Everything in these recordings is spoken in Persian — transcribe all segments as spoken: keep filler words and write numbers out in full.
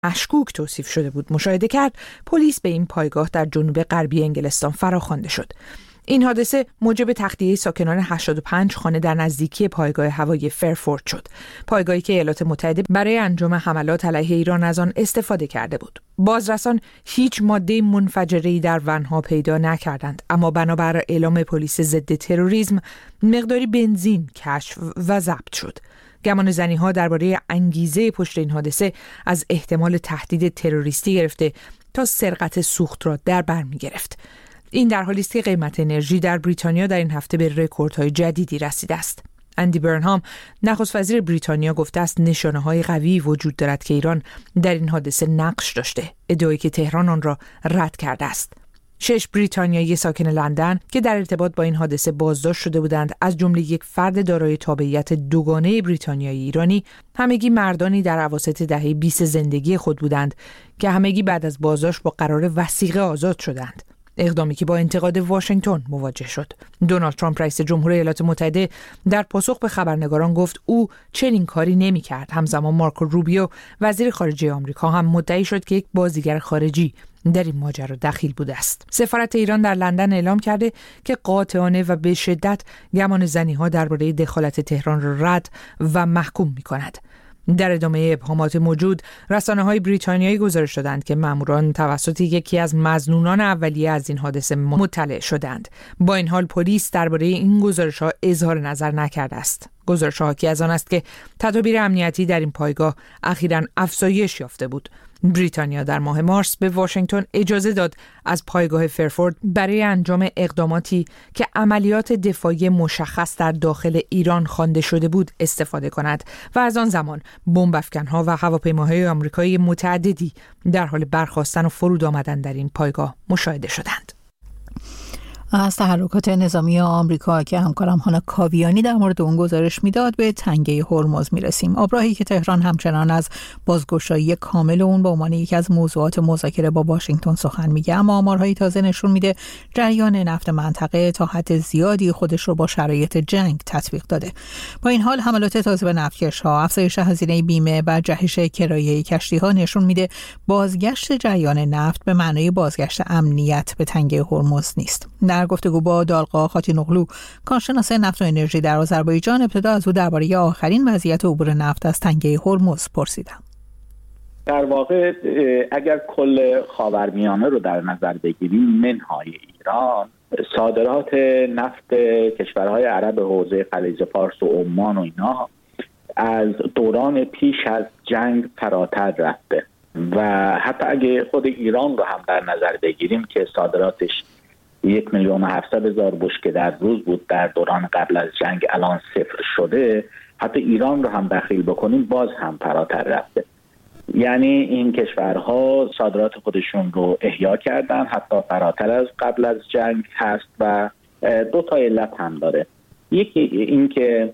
مشکوک توصیف شده بود مشاهده کرد، پلیس به این پایگاه در جنوب غربی انگلستان فراخوانده شد. این حادثه موجب تخلیه ساکنان هشتاد و پنج خانه در نزدیکی پایگاه هوایی فرفورد شد. پایگاهی که ایالات متحده برای انجام حملات علیه ایران از آن استفاده کرده بود. بازرسان هیچ ماده منفجره‌ای در ونها پیدا نکردند، اما بنابر اعلام پلیس ضد تروریسم مقداری بنزین کشف و ضبط شد. گمانه‌زنی‌ها درباره انگیزه پشت این حادثه از احتمال تهدید تروریستی گرفته تا سرقت سوخت را در بر می‌گرفت. این در حالی است که قیمت انرژی در بریتانیا در این هفته به رکوردهای جدیدی رسیده است. اندی برنهام نخست وزیر بریتانیا گفته است نشانه‌های قوی وجود دارد که ایران در این حادثه نقش داشته، ادعایی که تهران آن را رد کرده است. شش بریتانیایی ساکن لندن که در ارتباط با این حادثه بازداشت شده بودند، از جمله یک فرد دارای تابعیت دوگانه بریتانیایی ایرانی، همگی مردانی در اواسط دهه بیست زندگی خود بودند که همگی بعد از بازداشت با قرار وثیقه آزاد شدند. اقدامی که با انتقاد واشنگتن مواجه شد. دونالد ترامپ رئیس جمهور ایالات متحده در پاسخ به خبرنگاران گفت او چنین کاری نمی‌کرد. همزمان مارکو روبیو وزیر خارجه آمریکا هم مدعی شد که یک بازیگر خارجی در این ماجرا دخیل بوده است. سفارت ایران در لندن اعلام کرده که قاطعانه و به شدت گمانه‌زنی‌ها درباره دخالت تهران را رد و محکوم می‌کند. در ادامه ابهامات موجود، رسانه‌های بریتانیایی گزارش دادند که ماموران توسط یکی از مظنونان اولیه از این حادثه مطلع شدند. با این حال پلیس درباره این گزارش‌ها اظهار نظر نکرده است. گزارش حاکی از آن است که تدابیر امنیتی در این پایگاه اخیراً افزایش یافته بود. بریتانیا در ماه مارس به واشنگتن اجازه داد از پایگاه فرفورد برای انجام اقداماتی که عملیات دفاعی مشخص در داخل ایران خوانده شده بود استفاده کند و از آن زمان بمب افکن‌ها و هواپیماهای آمریکایی متعددی در حال برخاستن و فرود آمدن در این پایگاه مشاهده شدند. از تحرکات نظامی آمریکا که همکارم هانا کاویانی در مورد اون گزارش میداد به تنگه هرمز میرسیم. آبراهی که تهران همچنان از بازگشایی کامل اون به عنوان یکی از موضوعات مذاکره با واشنگتن سخن میگه، اما آمارهای تازه نشون میده جریان نفت منطقه تا حد زیادی خودش رو با شرایط جنگ تطبیق داده. با این حال حملات تازه به نفتکش‌ها، افزایش هزینه بیمه و جهش کرایه کشتی‌ها نشون میده بازگشت جریان نفت به معنای بازگشت امنیت به تنگه هرمز نیست. در گفتگو با دالقا خاتینوغلو، کارشناس نفت و انرژی در آذربایجان، ابتدا از او درباره آخرین وضعیت عبور نفت از تنگه هرمز پرسیدم. در واقع اگر کل خاورمیانه رو در نظر بگیریم، منهای ایران، صادرات نفت کشورهای عرب حوزه خلیج فارس و عمان و اینا از دوران پیش از جنگ فراتر رفته و حتی اگه خود ایران رو هم در نظر بگیریم که صادراتش یک میلیون و هفتصد هزار بشکه در روز بود در دوران قبل از جنگ، الان صفر شده. حتی ایران رو هم دخیل بکنیم باز هم فراتر رفته. یعنی این کشورها صادرات خودشون رو احیا کردن، حتی فراتر از قبل از جنگ هست و دو تا علت هم داره. یکی این که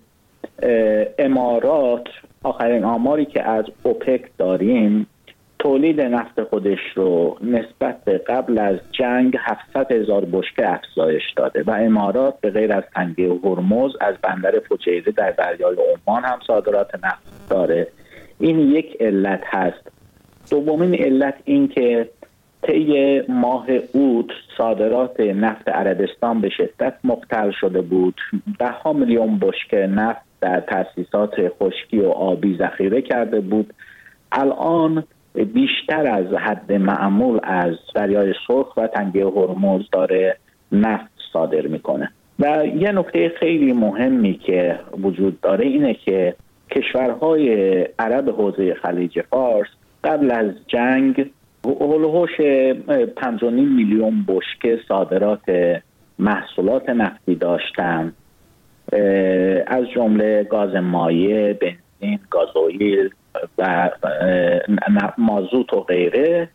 امارات، آخرین آماری که از اوپک داریم، تولید نفت خودش رو نسبت به قبل از جنگ هفتصد هزار بشکه افزایش داده و امارات به غیر از تنگه هرمز از بندر فجیره در دریای عمان هم صادرات نفت داره. این یک علت هست. دومین علت این که طی ماه اوت صادرات نفت عربستان به شدت مختل شده بود. ده ها میلیون بشکه نفت در تأسیسات خشکی و آبی ذخیره کرده بود. الان بیشتر از حد معمول از دریای سرخ و تنگه هرمز داره نفت صادر میکنه. و یه نکته خیلی مهمی که وجود داره اینه که کشورهای عرب حوزه خلیج فارس قبل از جنگ هولوش پنج و نیم میلیون بشکه صادرات محصولات نفتی داشتن، از جمله گاز مایع، بنزین، گازوئیل و مازوت و غیره.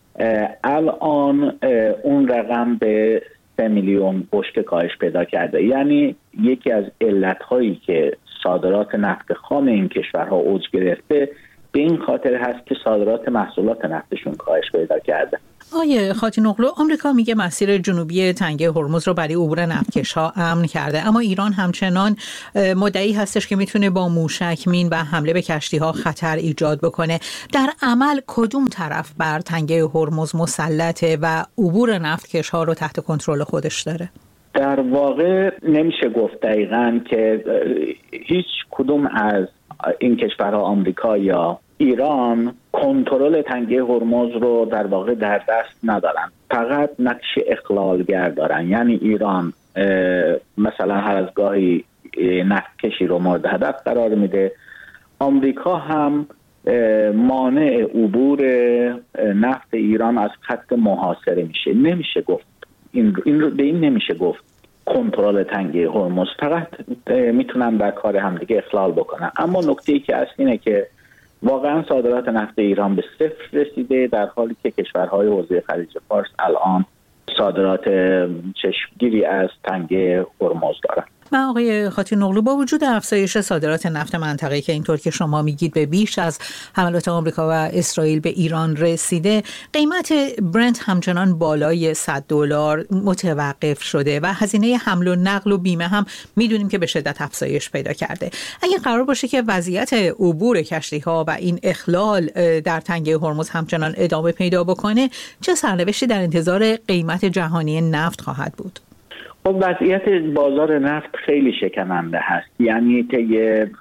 الان اون رقم به سه میلیون بشکه کاهش پیدا کرده. یعنی یکی از علتهایی که صادرات نفت خام این کشورها اوج گرفته به این خاطر هست که صادرات محصولات نفتشون کاهش پیدا کرده. آیه خاتین‌اغلو، آمریکا میگه مسیر جنوبی تنگه هرمز رو برای عبور نفتکش‌ها امن کرده، اما ایران همچنان مدعی هستش که میتونه با موشک مین و حمله به کشتی‌ها خطر ایجاد بکنه. در عمل کدوم طرف بر تنگه هرمز مسلطه و عبور نفتکش‌ها رو تحت کنترل خودش داره؟ در واقع نمیشه گفت دقیقاً که هیچ کدوم از این کشورها، آمریکا یا ایران، کنترل تنگه هرمز رو در واقع در دست ندارن، فقط نقش اخلالگر دارن. یعنی ایران مثلا هر از گاهی نفتکشی رو مورد هدف قرار میده، آمریکا هم مانع عبور نفت ایران از خط محاصره میشه. نمیشه گفت این این رو به این نمیشه گفت کنترل تنگه هرمز، فقط میتونن در کار همدیگه اخلال بکنن. اما نکته‌ای که اصل اینه که واقعا صادرات نفت ایران به صفر رسیده، در حالی که کشورهای حوزه خلیج فارس الان صادرات چشمگیری از تنگه هرمز دارن. من آقای خاتین‌اغلو، با وجود افزایش صادرات نفت منطقه‌ای که اینطور که شما میگید به بیش از حملات آمریکا و اسرائیل به ایران رسیده، قیمت برنت همچنان بالای صد دلار متوقف شده و هزینه حمل و نقل و بیمه هم میدونیم که به شدت افزایش پیدا کرده. اگه قرار باشه که وضعیت عبور کشتی‌ها و این اخلال در تنگه هرمز همچنان ادامه پیدا بکنه، چه سرنوشتی در انتظار قیمت جهانی نفت خواهد بود؟ خب وضعیت بازار نفت خیلی شکننده هست. یعنی که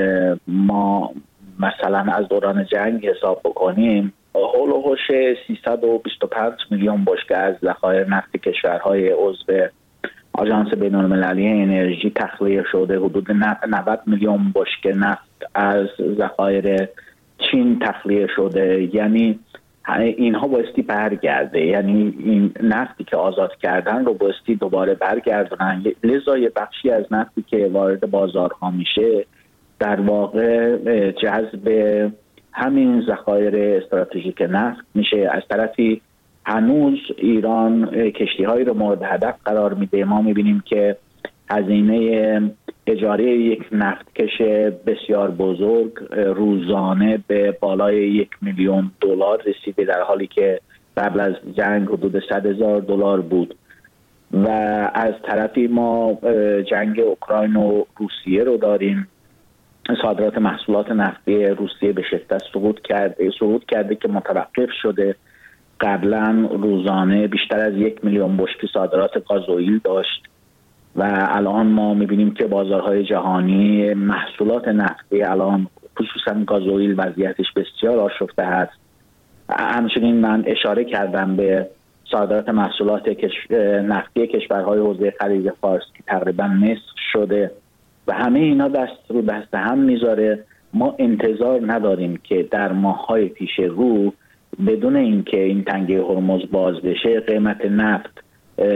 ما مثلا از دوران جنگ حساب بکنیم، هول و هوش سیصد و بیست و پنج میلیون بشکه از ذخایر نفت کشورهای عضو آژانس بین‌المللی انرژی تخلیه شده، حدود نود میلیون بشکه نفت از ذخایر چین تخلیه شده. یعنی اینها بایستی برگرده، یعنی این نفتی که آزاد کردن رو بایستی دوباره برگردونن. لذا یه بخشی از نفتی که وارد بازارها میشه در واقع جذب همین ذخایر استراتژیک نفت میشه. از طرفی هنوز ایران کشتی‌هایی رو مورد هدف قرار میده. ما میبینیم که هزینه اجاره یک نفتکش بسیار بزرگ روزانه به بالای یک میلیون دلار رسیده، در حالی که قبل از جنگ حدود صد هزار دلار بود. و از طرفی ما جنگ اوکراین و روسیه رو داریم. صادرات محصولات نفتی روسیه به شدت سقوط کرده سقوط کرده که متوقف شده. قبلا روزانه بیشتر از یک میلیون بشکه صادرات گازوئیل داشت و الان ما میبینیم که بازارهای جهانی محصولات نفتی الان خصوصا گازوئیل وضعیتش بسیار آشفته هست. همچنین من اشاره کردم به صادرات محصولات نفتی کشورهای حوزه خلیج فارس که تقریبا نصف شده و همه اینا دست رو دست هم میذاره. ما انتظار نداریم که در ماه‌های پیش رو بدون اینکه این تنگه هرمز باز بشه قیمت نفت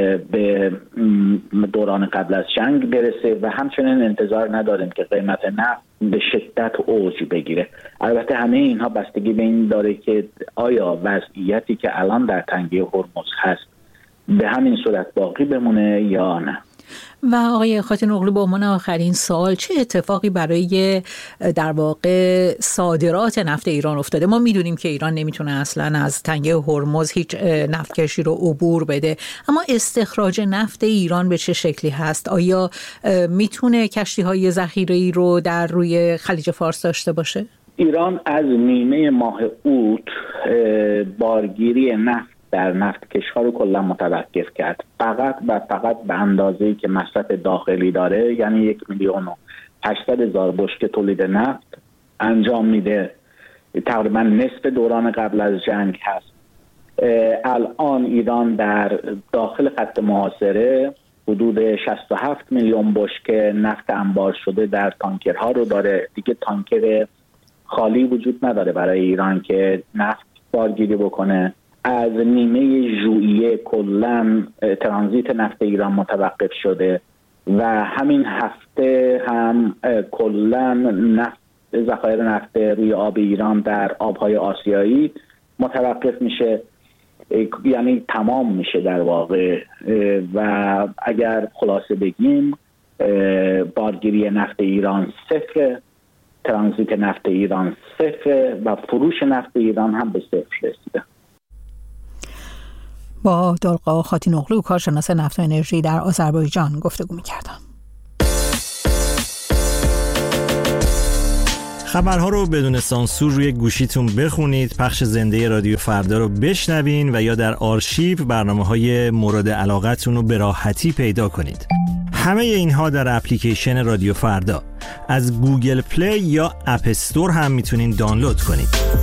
به دوران قبل از جنگ برسه و همچنین انتظار نداریم که قیمت نفت به شدت اوج بگیره. البته همه اینها بستگی به این داره که آیا وضعیتی که الان در تنگه هرمز هست به همین صورت باقی بمونه یا نه. و آقای خاتین‌اغلو، با عنوان آخرین سوال، چه اتفاقی برای در واقع صادرات نفت ایران افتاده؟ ما میدونیم که ایران نمیتونه اصلا از تنگه هرمز هیچ نفتکشی رو عبور بده، اما استخراج نفت ایران به چه شکلی هست؟ آیا میتونه کشتی‌های ذخیره‌ای رو در روی خلیج فارس داشته باشه؟ ایران از نیمه ماه اوت بارگیری نفت در نفتکش‌ها رو کلا متوقف کرد، فقط و فقط به اندازه‌ای که مصرف داخلی داره، یعنی یک میلیون و هشتصد هزار بشکه تولید نفت انجام میده. تقریبا نصف دوران قبل از جنگ هست. الان ایران در داخل خط محاصره حدود شصت و هفت میلیون بشکه نفت انبار شده در تانکرها رو داره. دیگه تانکر خالی وجود نداره برای ایران که نفت بارگیری بکنه. از نیمه ژوئیه کلا ترانزیت نفت ایران متوقف شده و همین هفته هم کلا نفت ذخایر نفت روی آب ایران در آبهای آسیایی متوقف میشه، یعنی تمام میشه در واقع. و اگر خلاصه بگیم بارگیری نفت ایران صفر ترانزیت نفت ایران صفر و فروش نفت ایران هم به صفر رسیده. با دلقا خاتینوغلو کارشناس نفت و انرژی در آذربایجان گفتگو می‌کردم. خبرها رو بدون سانسور روی گوشیتون بخونید، پخش زنده رادیو فردا رو بشنوین و یا در آرشیو برنامه‌های مورد علاقتون رو به راحتی پیدا کنید. همه اینها در اپلیکیشن رادیو فردا از گوگل پلی یا اپ استور هم میتونین دانلود کنید.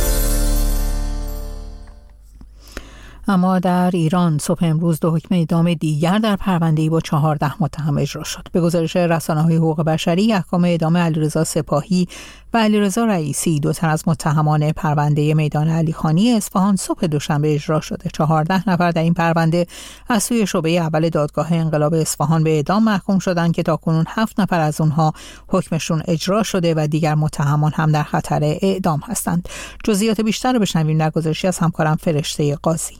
اما در ایران صبح امروز دو حکم اعدام دیگر در پرونده‌ای با چهارده متهم اجرا شد. به گزارش رسانه‌های حقوق بشری، احکام اعدام علیرضا سپاهی و علیرضا رئیسی، دو تن از متهمان پرونده میدان علیخانی اصفهان، صبح دوشنبه اجرا شده. چهارده نفر در این پرونده از سوی شعبه اول دادگاه انقلاب اصفهان به اعدام محکوم شدند که تاکنون هفت نفر از اونها حکمشون اجرا شده و دیگر متهمان هم در خطر اعدام هستند. جزئیات بیشتر رو بشنویم در گزارشی از همکارم فرشته قاضی.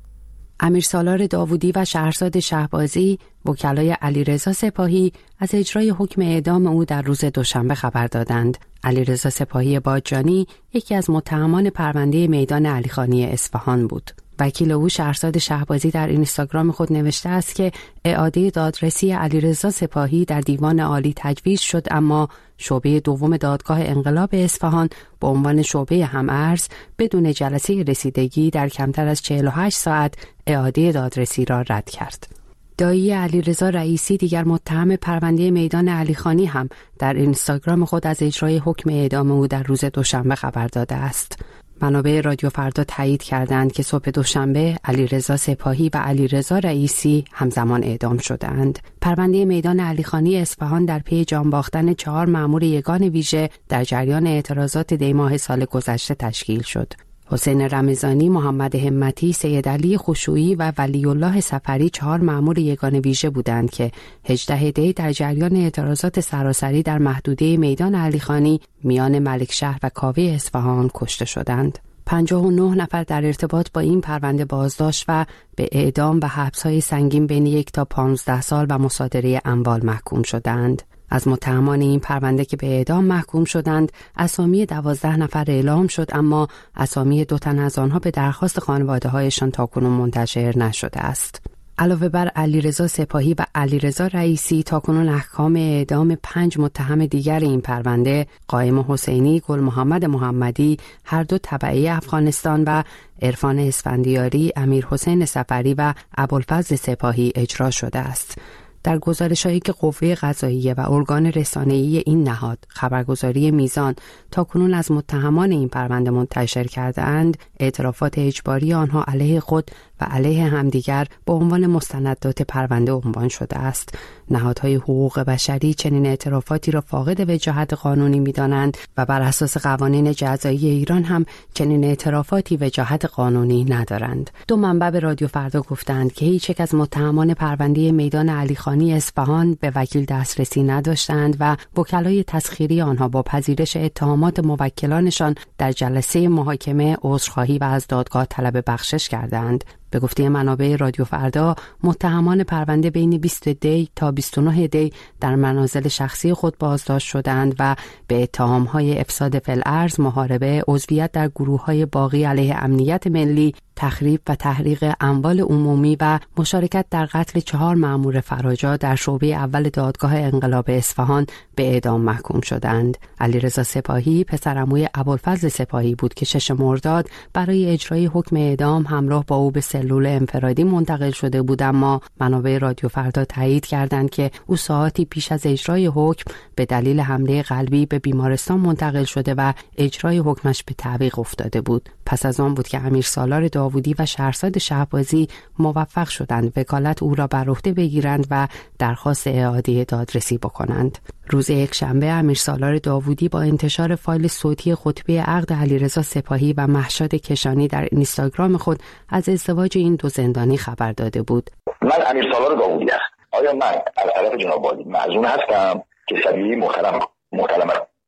امیرسالار داوودی و شهرزاد شهبازی، وکلای علیرضا سپاهی، از اجرای حکم اعدام او در روز دوشنبه خبر دادند. علیرضا سپاهی باجانی یکی از متهمان پرونده میدان علیخانی اصفهان بود. وکیل او شهرزاد شهبازی در اینستاگرام خود نوشته است که اعاده دادرسی علیرضا سپاهی در دیوان عالی تجویز شد، اما شعبه دوم دادگاه انقلاب اصفهان به عنوان شعبه هم‌ارز بدون جلسه رسیدگی در کمتر از چهل و هشت ساعت اعاده دادرسی را رد کرد. دایی علیرضا رئیسی، دیگر متهم پرونده میدان علیخانی، هم در اینستاگرام خود از اجرای حکم اعدام او در روز دوشنبه خبر داده است. منابع رادیو فردا تایید کردند که صبح دوشنبه علیرضا سپاهی و علیرضا رئیسی همزمان اعدام شدند. پرونده میدان علیخانی اصفهان در پی جان باختن چهار مأمور یگان ویژه در جریان اعتراضات دی ماه سال گذشته تشکیل شد. حسین رمضانی، محمد همتی، سید علی خشوعی و ولی الله سفری چهار مأمور یگان ویژه بودند که هجده دی در جریان اعتراضات سراسری در محدوده میدان علیخانی میان ملکشهر و کاوه اصفهان کشته شدند. پنجاه و نه نفر در ارتباط با این پرونده بازداشت و به اعدام و حبس‌های سنگین بین یک تا پانزده سال و مصادره اموال محکوم شدند. از متهمان این پرونده که به اعدام محکوم شدند، اسامی دوازده نفر اعلام شد، اما اسامی دو تن از آنها به درخواست خانواده‌هایشان تاکنون منتشر نشده است. علاوه بر علیرضا سپاهی و علیرضا رئیسی، تاکنون احکام اعدام پنج متهم دیگر این پرونده، قائم حسینی، گل محمد محمدی، هر دو تبعی افغانستان، و عرفان اسفندیاری، امیر حسین سفری و ابوالفضل سپاهی اجرا شده است. در گزارش‌هایی که قوه قضاییه و ارگان رسانه‌ای این نهاد، خبرگزاری میزان، تاکنون از متهمان این پرونده منتشر کرده‌اند، اعترافات اجباری آنها علیه خود و علیه همدیگر به عنوان مستندات پرونده عنوان شده است. نهادهای حقوق بشری چنین اعترافاتی را فاقد وجاهت قانونی می‌دانند و بر اساس قوانین جزایی ایران هم چنین اعترافاتی وجاهت قانونی ندارند. دو منبع به رادیو فردا گفتند که هیچ یک از متهمان پرونده میدان علیخانی اصفهان به وکیل دسترسی نداشتند و وکلای تسخیری آنها با پذیرش اتهامات موکلانشان در جلسه محاکمه عذرخواهی و از دادگاه طلب بخشش کردند. به گفته منابع رادیو فردا، متهمان پرونده بین بیست دی تا بیست و نه دی در منازل شخصی خود بازداشت شدند و به اتهام‌های افساد فی‌الارض، محاربه، عضویت در گروه‌های باغی علیه امنیت ملی، تخریب و تحریق اموال عمومی و مشارکت در قتل چهار مأمور فراجا در شعبه اول دادگاه انقلاب اصفهان به اعدام محکوم شدند. علیرضا سپاهی پسرعموی ابوالفضل سپاهی بود که شش مرداد برای اجرای حکم اعدام همراه با او به سلول انفرادی منتقل شده بود، اما منابع رادیو فردا تایید کردند که او ساعتی پیش از اجرای حکم به دلیل حمله قلبی به بیمارستان منتقل شده و اجرای حکمش به تعویق افتاده بود. پس از آن بود که امیرسالار داوودی و شهرزاد شهبازی موفق شدند وکالت او را بر عهده بگیرند و درخواست اعاده دادرسی بکنند. روز یکشنبه امیرسالار داوودی با انتشار فایل صوتی خطبه عقد علیرضا سپاهی و مهشاد کشانی در اینستاگرام خود از ازدواج این دو زندانی خبر داده بود. من امیرسالار داوودی هستم. آیا من از طرف جناب عالی معزون هستم که سبیلی محترم محترم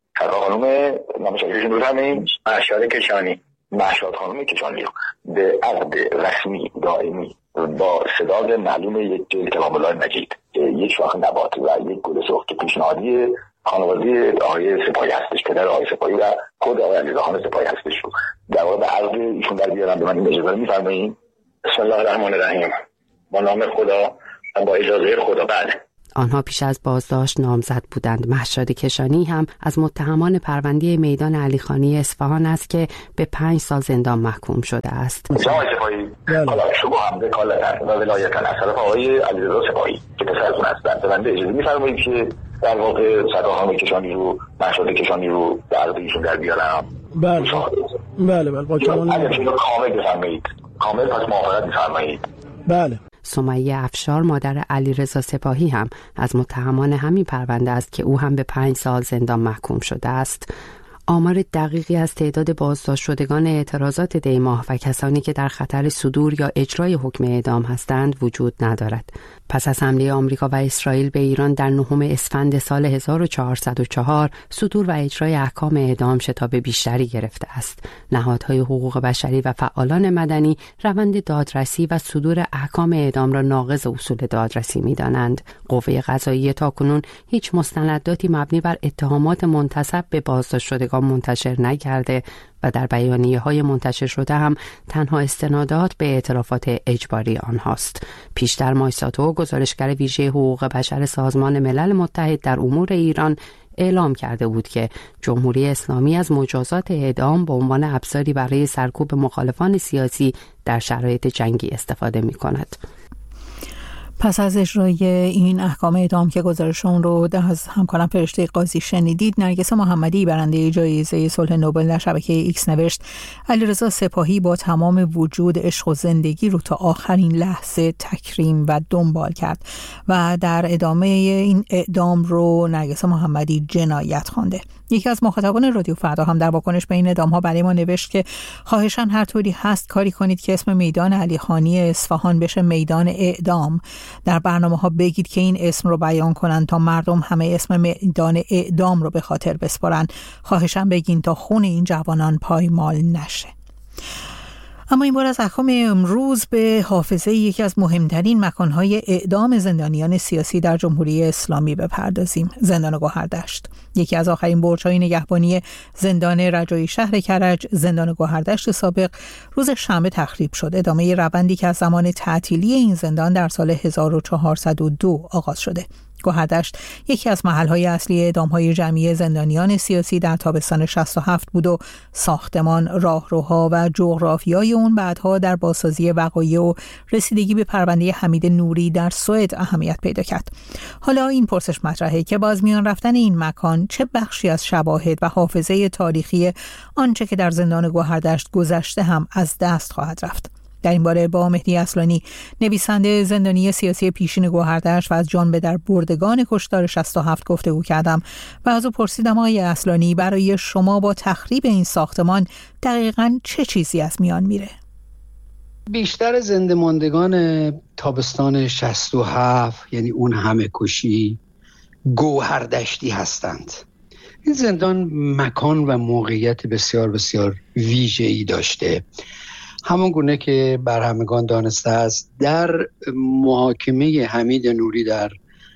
خانم نامشاگردشون رو همین مهشاد کشانی مهشاد خانم کشانی به عقد رسمی دائمی با صداق معلوم یک کلام الله مجید، یک شاخ نبات و یک گل سرخ که پیشنهادی خانواده آقای سپاهی هستش، پدر آقای سپاهی و خود آقای علیرضا سپاهی هستش. در واقع به عرض ایشون در بیارم، به من این اجازه می‌فرمایید؟ بسم الله الرحمن الرحیم. با نام خدا و با اجازه خدا. بعد آنها پیش از بازداشت نامزد بودند. مهشاد کشانی هم از متهمان پرونده میدان علیخانی اصفهان است که به پنج سال زندان محکوم شده است. جناب سپاهی حالا شبه حمده کالتن و ولایتن از طرف آقای علیرضا سپاهی که پسرتون هستند، به من اجازه می‌فرمایید که در واقع صداهام کشانی رو، مهشاد کشانی رو در عرض ایشون در بیارم؟ بله بله بله با کمال اگر کامل بفرمایید. کامل پس موافقت می‌فرمایید؟ بله. سمیه افشار مادر علیرضا سپاهی هم از متهمان همین پرونده است که او هم به پنج سال زندان محکوم شده است. آمار دقیقی از تعداد بازداشت شدگان اعتراضات دیماه و کسانی که در خطر صدور یا اجرای حکم اعدام هستند وجود ندارد. پس از حمله آمریکا و اسرائیل به ایران در نهم اسفند سال هزار و چهارصد و چهار، صدور و اجرای احکام اعدام شتاب بیشتری گرفته است. نهادهای حقوق بشری و فعالان مدنی روند دادرسی و صدور احکام اعدام را ناقض اصول دادرسی می‌دانند. قوه قضاییه تاکنون هیچ مستنداتی مبنی بر اتهامات منتسب به بازداشت شدگان منتشر نکرده و در بیانیه‌های منتشر شده هم تنها استنادات به اعترافات اجباری آنهاست. پیشتر مایساتو، گزارشگر ویژه حقوق بشر سازمان ملل متحد در امور ایران، اعلام کرده بود که جمهوری اسلامی از مجازات اعدام به عنوان ابزاری برای سرکوب مخالفان سیاسی در شرایط جنگی استفاده می‌کند. پس از اجرای این احکام اعدام که گزارش اون رو از همکارم فرشته قاضی شنیدید، نرگس محمدی برنده جایزه صلح نوبل در شبکه ایکس نوشت علیرضا سپاهی با تمام وجود عشق و زندگی رو تا آخرین لحظه تکریم و دنبال کرد و در ادامه این اعدام رو نرگس محمدی جنایت خوانده. یکی از مخاطبان رادیو فردا هم در واکنش به این اعدام ها برای ما نوشت که خواهشاً هر طوری هست کاری کنید که اسم میدان علیخانی اصفهان بشه میدان اعدام. در برنامه ها بگید که این اسم رو بیان کنن تا مردم همه اسم میدان اعدام رو به خاطر بسپارن. خواهشاً بگین تا خون این جوانان پایمال نشه. اما این بار از احکام امروز به حافظه یکی از مهمترین مکانهای اعدام زندانیان سیاسی در جمهوری اسلامی بپردازیم. زندان گوهردشت، یکی از آخرین برج‌های نگهبانی زندان رجایی شهر کرج، زندان گوهردشت سابق روز شنبه تخریب شد. ادامه روندی که از زمان تعطیلی این زندان در سال هزار و چهارصد و دو آغاز شده. گوهردشت یکی از محل‌های اصلی اعدام‌های جمعی زندانیان سیاسی در تابستان شصت و هفت بود و ساختمان، راهروها و جغرافیای اون بعدها در بازسازی وقایع و رسیدگی به پرونده حمید نوری در سوئد اهمیت پیدا کرد. حالا این پرسش مطرحه که باز میان رفتن این مکان چه بخشی از شواهد و حافظه تاریخی آنچه که در زندان گوهردشت گذشته هم از دست خواهد رفت. در این باره با مهدی اصلانی، نویسنده زندانی سیاسی پیشین گوهردشت و از جان به در بردگان کشتار شصت و هفت گفتگو کردم و از او پرسیدم آقای اصلانی برای شما با تخریب این ساختمان دقیقاً چه چیزی از میان میره؟ بیشتر زنده ماندگان تابستان شصت و هفت، یعنی اون همه کشی، گوهردشتی هستند. این زندان مکان و موقعیت بسیار بسیار ویژه‌ای داشته. همون گونه که بر همگان دانسته است، در محاکمه حمید نوری در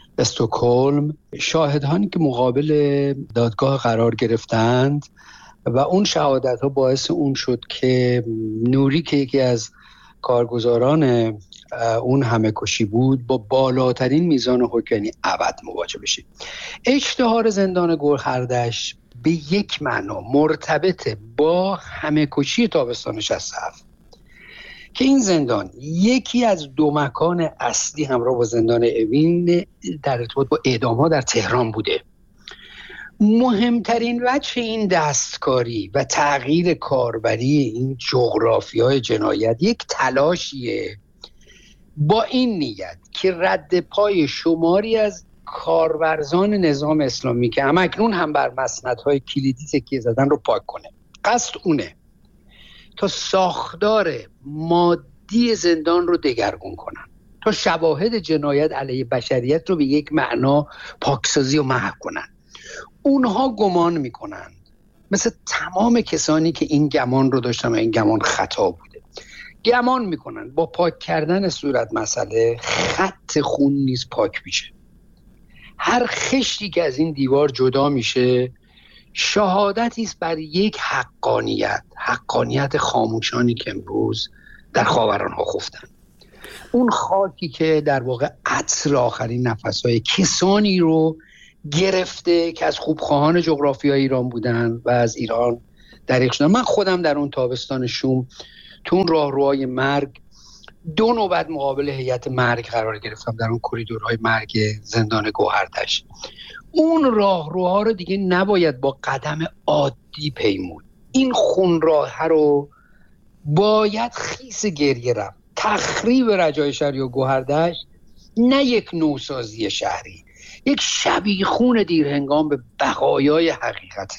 استکهلم شاهدانی که مقابل دادگاه قرار گرفتند و اون شهادت ها باعث اون شد که نوری که یکی از کارگزاران اون همه کشی بود با بالاترین میزان حکم یعنی ابد مواجه بشه. اشتهار زندان گوهردشت به یک معنا مرتبط با همه کشی تابستان شصت و هفت که این زندان یکی از دو مکان اصلی همراه با زندان اوین در ارتباط با اعدام‌ها در تهران بوده. مهمترین وجه این دستکاری و تغییر کاربری این جغرافیای جنایت یک تلاشیه با این نیت که رد پای شماری از کارورزان نظام اسلامی که همکنون هم بر مسندهای کلیدی تکیه زدن رو پاک کنه. قصد اونه تا ساختار مادی زندان رو دگرگون کنن، تا شواهد جنایت علیه بشریت رو به یک معنا پاکسازی و محو کنن. اونها گمان میکنن، مثل تمام کسانی که این گمان رو داشتن و این گمان خطا بوده، گمان میکنن با پاک کردن صورت مسئله خط خون نیز پاک میشه. هر خشتی که از این دیوار جدا میشه شهادتی است بر یک حقانیت، حقانیت خاموشانی که امروز در خاوران‌ها خفتن. اون خاکی که در واقع عطر آخرین نفس‌های کسانی رو گرفته که از خوبخواهان جغرافیای ایران بودن و از ایران دریغ شدن. من خودم در اون تابستان شوم تو اون راهروهای مرگ دو نوبت مقابل هیئت مرگ قرار گرفتم در اون کریدورهای مرگ زندان گوهردشت. اون راهروها رو دیگه نباید با قدم عادی پیمود. این خون راه رو باید خیس گریه رفت. تخریب رجای شهری و گوهردشت نه یک نوسازی شهری، یک شبیخون دیرهنگام به بقایای حقیقته.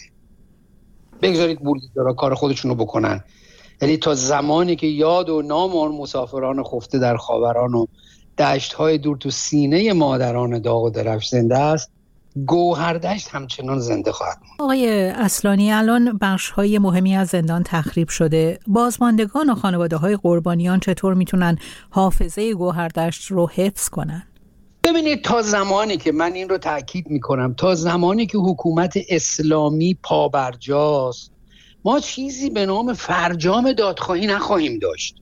بگذارید بولیدارا کار خودشونو بکنن. یعنی تا زمانی که یاد و نام آن مسافران خفته در خاوران و دشت‌های دور تو سینه مادران داغ و درفش زنده است، گوهردشت همچنان زنده خواهد ماند. آقای اصلانی، الان بخش‌های مهمی از زندان تخریب شده. بازماندگان و خانواده‌های قربانیان چطور میتونن حافظه گوهردشت رو حفظ کنن؟ ببینید، تا زمانی که من این رو تأکید میکنم، تا زمانی که حکومت اسلامی پابرجاست، ما چیزی به نام فرجام دادخواهی نخواهیم داشت.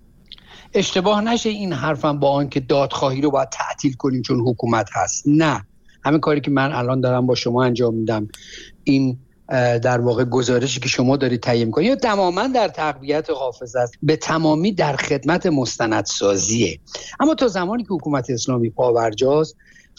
اشتباه نشه این حرفم با آن که دادخواهی رو باید تعطیل کنیم چون حکومت هست. نه، همین کاری که من الان دارم با شما انجام میدم، این در واقع گزارشی که شما دارید تهیه میکنید یا تماما در تقویت حافظه است، به تمامی در خدمت مستندسازیه. اما تا زمانی که حکومت اسلامی پابرجاست،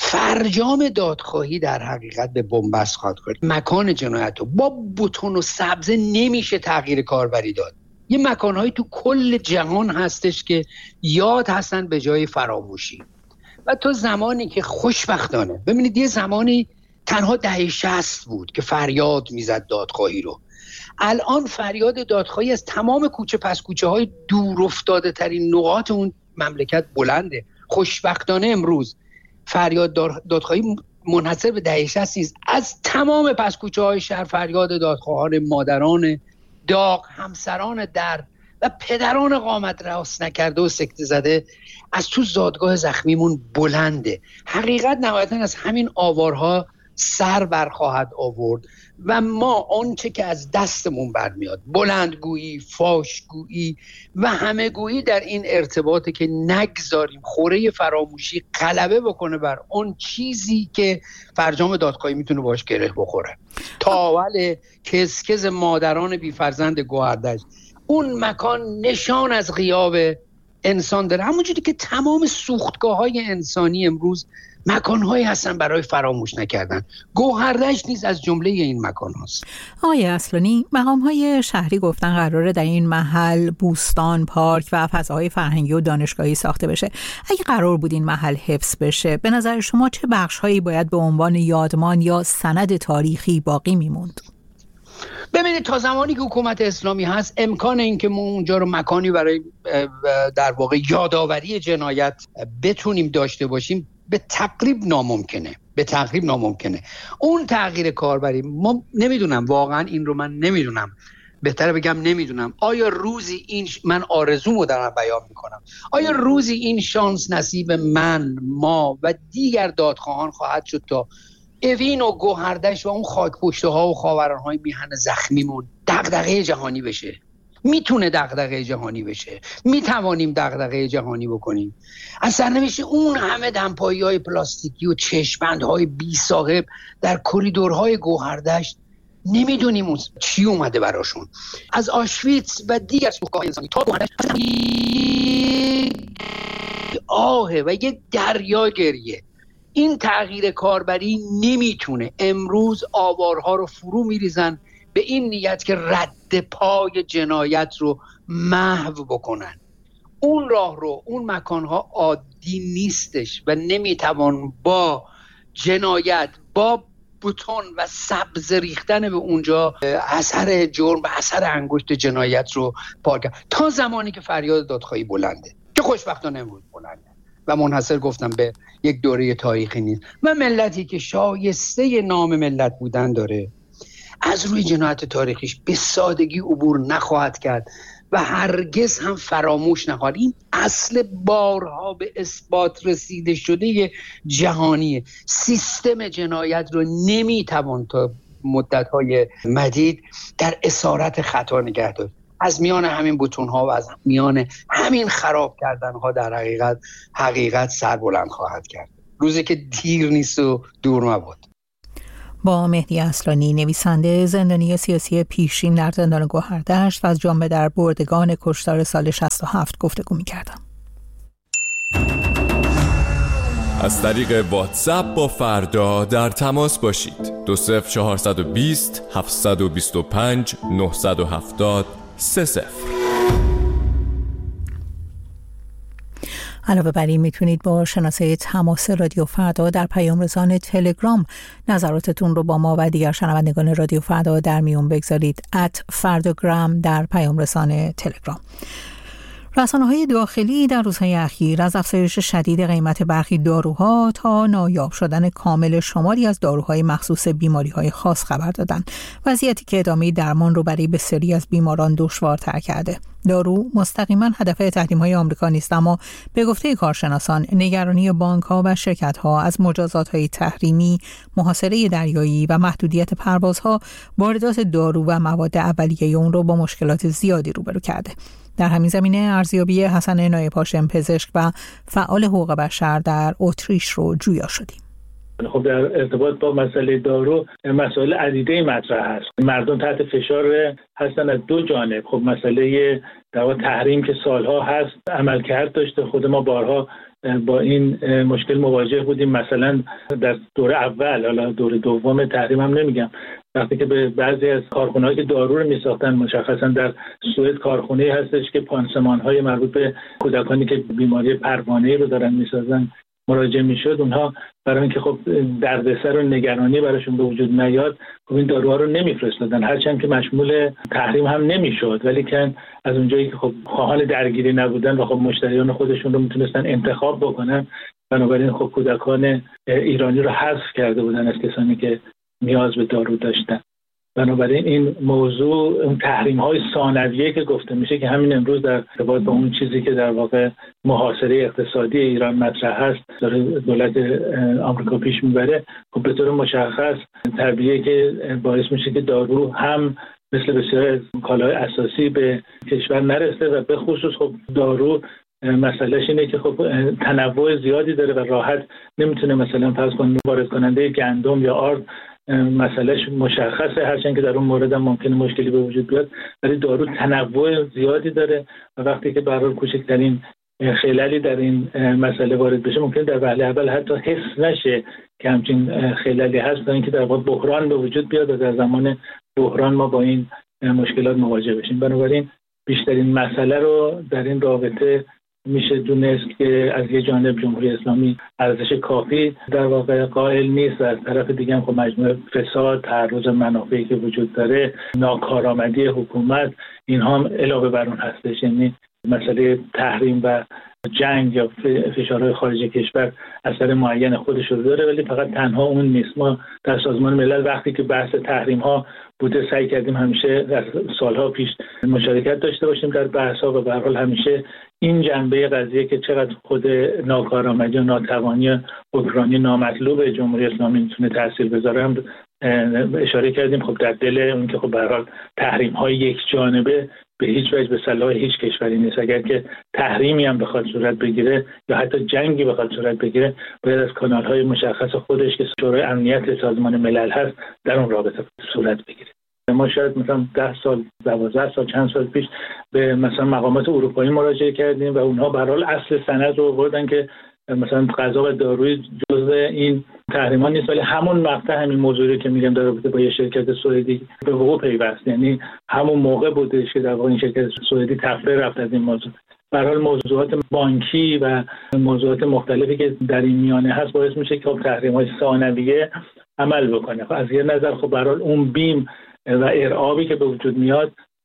فرجام دادخواهی در حقیقت به بنبست خواهد کرد. مکان جنایت رو با بتون و سبزه نمیشه تغییر کاربری داد. یه مکانهایی تو کل جهان هستش که یاد هستن به جای فراموشی. و تو زمانی که خوشبختانه، ببینید یه زمانی تنها دهه شصت بود که فریاد میزد دادخواهی رو. الان فریاد دادخواهی از تمام کوچه پس کوچه های دور افتاده ترین نقاط اون مملکت بلنده. خوشبختانه امروز فریاد دادخواهی منحصر به دهه شصت نیست. از تمام پس کوچه های شهر فریاد دادخواهان مادران داغ، همسران درد و پدران قامت راست نکرده و سکته زده از تو زادگاه زخمیمون بلنده. حقیقت نهایتاً از همین آوارها سر برخواهد آورد و ما آنچه که از دستمون برمیاد، بلندگویی، فاشگویی و همه گویی در این ارتباطه که نگذاریم خوره فراموشی غلبه بکنه بر اون چیزی که فرجام دادخواهی میتونه باش گره بخوره. تاول کسکز مادران بی فرزند گوهردشت، اون مکان نشان از غیاب انسان داره، همونجوری که تمام سوختگاه‌های انسانی امروز مکان‌هایی هستن برای فراموش نکردن. گوهردشت نیز از جمله این مکان هاست. آقای اصلانی، مقام‌های شهری گفتن قراره در این محل بوستان، پارک و فضاهای فرهنگی و دانشگاهی ساخته بشه. اگه قرار بود این محل حفظ بشه، به نظر شما چه بخش‌هایی باید به عنوان یادمان یا سند تاریخی باقی میموند؟ ببینید، تا زمانی که حکومت اسلامی هست، امکان این که ما اونجا رو مکانی برای در واقع یادآوری جنایت بتونیم داشته باشیم به تقریب ناممکنه. به تقریب ناممکنه. اون تغییر کاربری، ما نمیدونم، واقعا این رو من نمیدونم، بهتره بگم نمیدونم، آیا روزی این ش... من آرزومو دارم بیان میکنم، آیا روزی این شانس نصیب من، ما و دیگر دادخواهان خواهد شد تا اوین و گوهردشت و اون خاک پشته ها و خاوران های میهن زخمیمون دغدغه جهانی بشه؟ میتونه دغدغه جهانی بشه، میتوانیم دغدغه جهانی بکنیم. از سرنوشت اون همه دمپایی های پلاستیکی و چشم‌بندهای بی صاحب در کریدورهای گوهردشت نمیدونیم چی اومده براشون. از آشویتس و دیگر سوختگاه‌های انسانی تا گوهردشت آهه و یه دریا گریه. این تغییر کاربری نمیتونه. امروز آوارها رو فرو میریزن به این نیت که رد پای جنایت رو محو بکنن. اون راه رو، اون مکانها عادی نیستش و نمیتوان با جنایت، با بتون و سبز ریختن به اونجا اثر جرم و اثر انگشت جنایت رو پاک کرد. تا زمانی که فریاد دادخواهی بلنده، که خوشبختانه امروز بلنده و منحصر گفتم به یک دوره تاریخی نیست و ملتی که شایسته نام ملت بودن داره، از روی جنایت تاریخیش به سادگی عبور نخواهد کرد و هرگز هم فراموش نخواهد. این اصل بارها به اثبات رسیده شده جهانیه. سیستم جنایت رو نمیتوان تا مدت‌های مدید در اسارت خطا نگه داشت. از میان همین بتون‌ها و از میان همین خراب کردن‌ها در حقیقت حقیقت سر بلند خواهد کرد. روزی که دیر نیست و دور مباد. با مهدی اصلانی، نویسنده، زندانی سیاسی پیشین در زندان گوهردشت و از جمله در بردگان کشتار سال شصت و هفت گفتگو می‌کردم. از طریق واتساپ با فردا در تماس باشید. دو صفر چهارصد و بیست هفتصد و بیست و پنج نهصد و هفتاد سه صفر. علاوه بر این میتونید با شناسه تماس رادیو فردا در پیام رسان تلگرام نظراتتون رو با ما و دیگر شنوندگان رادیو فردا در میون بگذارید. ات فرداگرام در پیام رسان تلگرام. رسانه‌های داخلی در روزهای اخیر از افزایش شدید قیمت برخی داروها تا نایاب شدن کامل شماری از داروهای مخصوص بیماری‌های خاص خبر دادند، وضعیتی که ادامه درمان رو برای بسیاری از بیماران دشوارتر کرده. دارو مستقیما هدف تحریم‌های آمریکا نیست، اما به گفته کارشناسان نگرانی بانک‌ها و شرکت‌ها از مجازات‌های تحریمی، محاصره دریایی و محدودیت پروازها واردات دارو و مواد اولیه اون رو با مشکلات زیادی روبرو کرده. در همین زمینه ارزیابی حسن نایب هاشم، پزشک و فعال حقوق بشر در اتریش رو جویا شدیم. خب در ارتباط با مسئله دارو مسائل عدیده مطرح هست. مردم تحت فشار هستن از دو جانب. خب مسئله در واقع تحریم که سالها هست عملکرد داشته. خود ما بارها با این مشکل مواجه بودیم. مثلا در دوره اول، حالا دوره دوم تحریم هم نمیگم، وقتی که به بعضی از کارخونه‌هایی که دارو رو می‌ساختن، مشخصا در سوئد کارخونه‌ای هستش که پانسمان‌های مربوط به کودکانی که بیماری پروانه‌ای رو دارن می‌سازن مراجعه می‌شد، اونها برای اینکه خب دردسر و نگرانی براشون به وجود نیاد، خب این داروها رو نمی‌فرستادن، هرچند که مشمول تحریم هم نمی‌شد، ولی که از اونجایی که خب خواهان درگیری نبودن و خب مشتریان خودشون رو می‌تونستن انتخاب بکنن، بنابراین خب کودکان ایرانی رو حذف کرده بودن از کسانی که نیاز به دارو داشتن. بنابراین این موضوع اون تحریم‌های ثانویه که گفته میشه که همین امروز در ارتباط با اون چیزی که در واقع محاصره اقتصادی ایران مطرح هست داره دولت آمریکا پیش میبره، خب به طور مشخص طبیعیه که باعث میشه که دارو هم مثل بسیار از کالای اساسی به کشور نرسه و به خصوص خب دارو مسئلهش اینه که خب تنوع زیادی داره و راحت نمیتونه مثلا فرض کنید وارد کننده گندم یا آرد مسئلهش مشخصه، هرچند که در اون مورد هم ممکنه مشکلی به وجود بیاد، ولی دارو تنوع زیادی داره و وقتی که به هر حال کوچکترین خللی در این مسئله وارد بشه ممکنه در وهله اول حتی حس نشه که همچین خللی هست، تا اینکه در واقع بحران به وجود بیاد و در زمان بحران ما با این مشکلات مواجه بشیم. بنابراین بیشترین مسئله رو در این رابطه میشه دونست که از یه جانب جمهوری اسلامی ارزش کافی در واقع قائل نیست و از طرف دیگه هم خب مجموعه فساد، تعرض منافعی که وجود داره، ناکارآمدی حکومت، اینها هم علاوه بر اون هستش. یعنی مسئله تحریم و جنگ یا فشارهای خارج کشور اثر معین خودش رو داره، ولی فقط تنها اون نیست. ما در سازمان ملل وقتی که بحث تحریم ها بوده سعی کردیم همیشه در سالها پیش مشارکت داشته باشیم در بحث ها و به هر حال همیشه این جنبه قضیه که چقدر خود ناکارآمدی و ناتوانی حکمرانی نامطلوب جمهوری اسلامی میتونه تاثیر بذاره هم اشاره کردیم. خب در دل اون که خب به هر حال تحریم های یک جانبه به هیچ وجه به صلاح هیچ کشوری نیست. اگر که تحریمی هم بخواد صورت بگیره یا حتی جنگی بخواد صورت بگیره، باید از کانال‌های مشخص خودش که شورای امنیت سازمان ملل هست در اون رابطه صورت بگیره. ما شاید مثلا ده سال، دوازده سال، چند سال پیش به مثلا مقامات اروپایی مراجعه کردیم و اونها به هر حال اصل سند رو آوردن که مثلا غذا و داروی جزء این تحریم‌ها نیست، ولی همون مقطع همین موضوعی که میگم در رابطه با یه شرکت سوئدی به وقوع پیوست، یعنی همون موقع بودش که در واقع این شرکت سوئدی تفره رفت از این موضوع. به هر حال موضوعات بانکی و موضوعات مختلفی که در این میانه هست باعث میشه که تحریم‌های ثانویه عمل بکنه. از یه نظر خب به هر حال اون بیم و ارعابی که به وجود میاد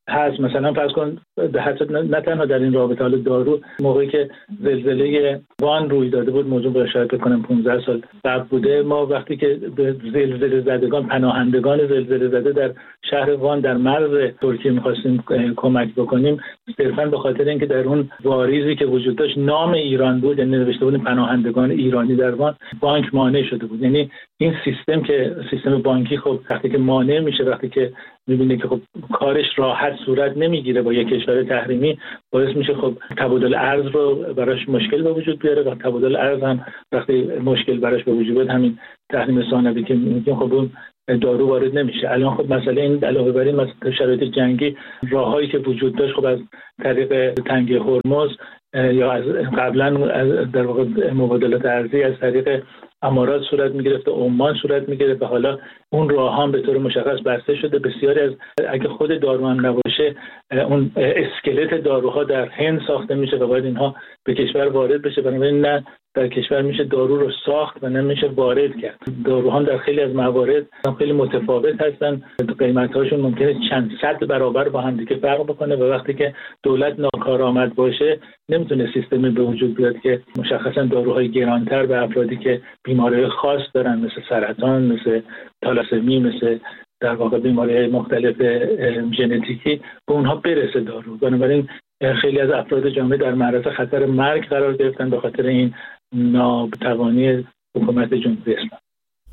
هست. مثلا فرض کن حتی نه تنها در این رابطه، حالا دارو موقعی که زلزله وان روی داده بود، موضوع به شاید بکنم پانزده سال قبل بوده، ما وقتی که به زلزله زدگان، پناهندگان زلزله زده در شهر وان در مرز ترکیه می‌خواستیم کمک بکنیم، صرفاً به خاطر اینکه در اون واریزی که وجود داشت نام ایران بود، یعنی نوشته بود پناهندگان ایرانی در وان، بانک مانع شده بود. یعنی این سیستم که سیستم بانکی خب وقتی که مانع میشه، وقتی که می‌بینه که خب کارش راحت صورت نمیگیره با یک کشور تحریمی، باعث میشه خب تبادل ارز رو براش مشکل به وجود بیاره و تبادل ارز هم وقتی مشکل براش به وجود بیاد، همین تحریم ثانوی که میگیم خب اون دارو وارد نمیشه. الان خب مسئله این علاوه بر این مثلا شرایط جنگی، راههایی که وجود داشت خب از طریق تنگه هرمز یا از قبلا در واقع مبادلات ارزی از طریق امارات صورت میگرفت، عمان صورت میگرفت و حالا اون راه هم به طور مشخص بسته شده. بسیاری از اگه خود دارو هم نباشه، اون اسکلت داروها در هند ساخته میشه و باید اینها به کشور وارد بشه، بنابراین نه در کشور میشه دارو رو ساخت و نه میشه وارد کرد. داروها در خیلی از موارد خیلی متفاوت هستن، قیمت‌هاشون ممکنه چند صد برابر با هم دیگه فرق بکنه و وقتی که دولت ناکارآمد باشه نمیتونه سیستمی به وجود بیاد که مشخصا داروهای گرانتر به افرادی که بیماری‌های خاص دارن مثل سرطان، مثل تالاسمی، مثل در واقع بیماری‌های مختلف ژنتیکی به اونها برسه دارو. بنابراین خیلی از افراد جامعه در معرض خطر مرگ قرار گرفتن به خاطر این ناتوانی حکومت جمهوری اسلامی.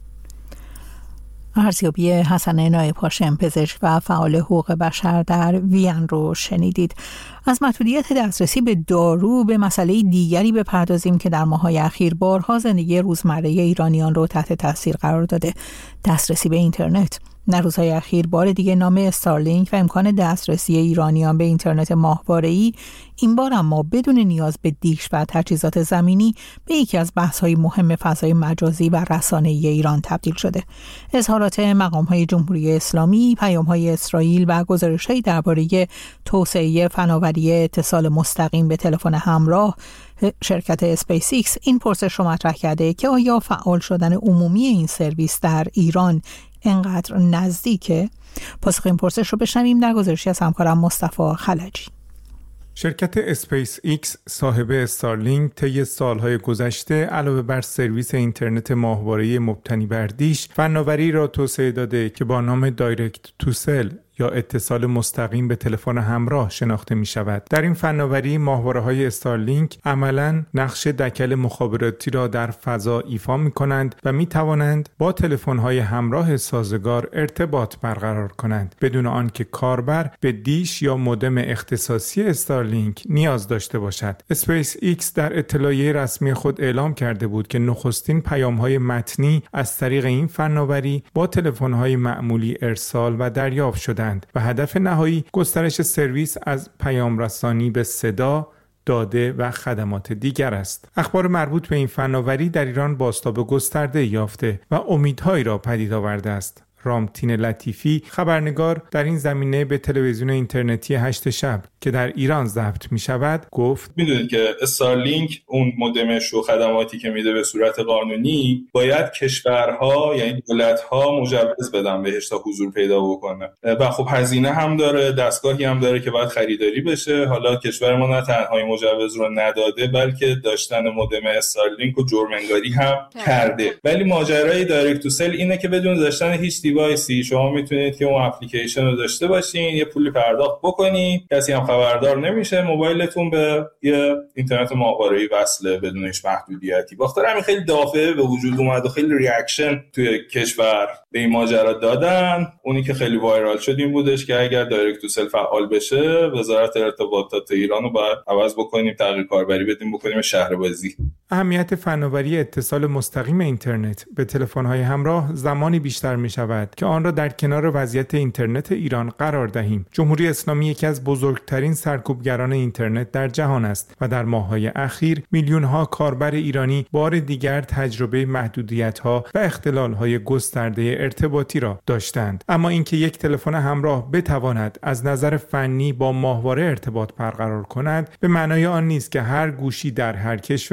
ارزیابی حسن نایب هاشم، پزشک و فعال حقوق بشر در وین رو شنیدید. از محدودیت دسترسی به دارو به مسئله دیگری بپردازیم که در ماه‌های اخیر بارها زندگی روزمره ایرانیان رو تحت تاثیر قرار داده: دسترسی به اینترنت. در روزهای اخیر بار دیگه نام استارلینک و امکان دسترسی ایرانیان به اینترنت ماهواره‌ای، این بار اما بدون نیاز به دیش و تجهیزات زمینی، به یکی از بحث‌های مهم فضای مجازی و رسانه‌ای ایران تبدیل شده. اظهارات مقام‌های جمهوری اسلامی، پیام‌های اسرائیل و گزارش‌هایی درباره توسعه فناوری اتصال مستقیم به تلفن همراه شرکت اسپیس ایکس این پرسش رو مطرح کرده که آیا فعال شدن عمومی این سرویس در ایران اینقدر نزدیکه؟ پاسخ این پرسش رو بشنویم در گزارشی از همکارم مصطفی خلجی. شرکت اسپیس ایکس صاحب استارلینک طی سالهای گذشته علاوه بر سرویس اینترنت ماهواره‌ای مبتنی بر دیش، فناوری را توسعه داده که با نام دایرکت تو سل یا اتصال مستقیم به تلفن همراه شناخته می شود. در این فناوری ماهواره‌های استارلینک عملاً نقش دکل مخابراتی را در فضا ایفا می کنند و می توانند با تلفن‌های همراه سازگار ارتباط برقرار کنند بدون آنکه کاربر به دیش یا مودم اختصاصی استارلینک نیاز داشته باشد. اسپیس ایکس در اطلاعیه رسمی خود اعلام کرده بود که نخستین پیام‌های متنی از طریق این فناوری با تلفن‌های معمولی ارسال و دریافت شده و هدف نهایی گسترش سرویس از پیام رسانی به صدا، داده و خدمات دیگر است. اخبار مربوط به این فناوری در ایران بازتاب گسترده یافته و امیدهایی را پدید آورده است. رامتین لطیفی، خبرنگار در این زمینه، به تلویزیون اینترنتی هشت شب که در ایران ضبط می شود گفت: میدونید که استارلینک اون مودم شو خدماتی که میده به صورت قانونی باید کشورها یعنی دولت‌ها مجوز بدن بهش تا حضور پیدا بکنه و خب هزینه هم داره، دستگاهی هم داره که باید خریداری بشه. حالا کشور ما نه تنها مجوز رو نداده بلکه داشتن مودم استارلینک رو جرم‌انگاری هم کرده. ولی ماجرای دایرکت تو سل اینه که بدون داشتن هیچ دیوایسی شما میتونید که اون اپلیکیشن رو داشته باشین، یه پولی پرداخت بکنی، کسی هم خبردار نمیشه، موبایلتون به یه اینترنت ماهواره‌ای وصله بدون هیچ محدودیتی. بخاطر همین خیلی دافعه به وجود اومد و خیلی ریاکشن توی کشور به این ماجرا دادن. اونی که خیلی وایرال شد این بودش که اگر دایرکت تو سل فعال بشه، وزارت ارتباطات ایران رو باید عوض بکنیم، تغییر کاربری بدیم، بکنیم شهربازی. اهمیت فناوری اتصال مستقیم اینترنت به تلفن‌های همراه زمانی بیشتر می‌شود که آن را در کنار وضعیت اینترنت ایران قرار دهیم. جمهوری اسلامی یکی از بزرگترین سرکوبگران اینترنت در جهان است و در ماه‌های اخیر میلیون‌ها کاربر ایرانی بار دیگر تجربه محدودیت‌ها و اختلال‌های گسترده ارتباطی را داشتند. اما اینکه یک تلفن همراه بتواند از نظر فنی با ماهواره ارتباط برقرار کند به معنای آن نیست که هر گوشی در هر کشوری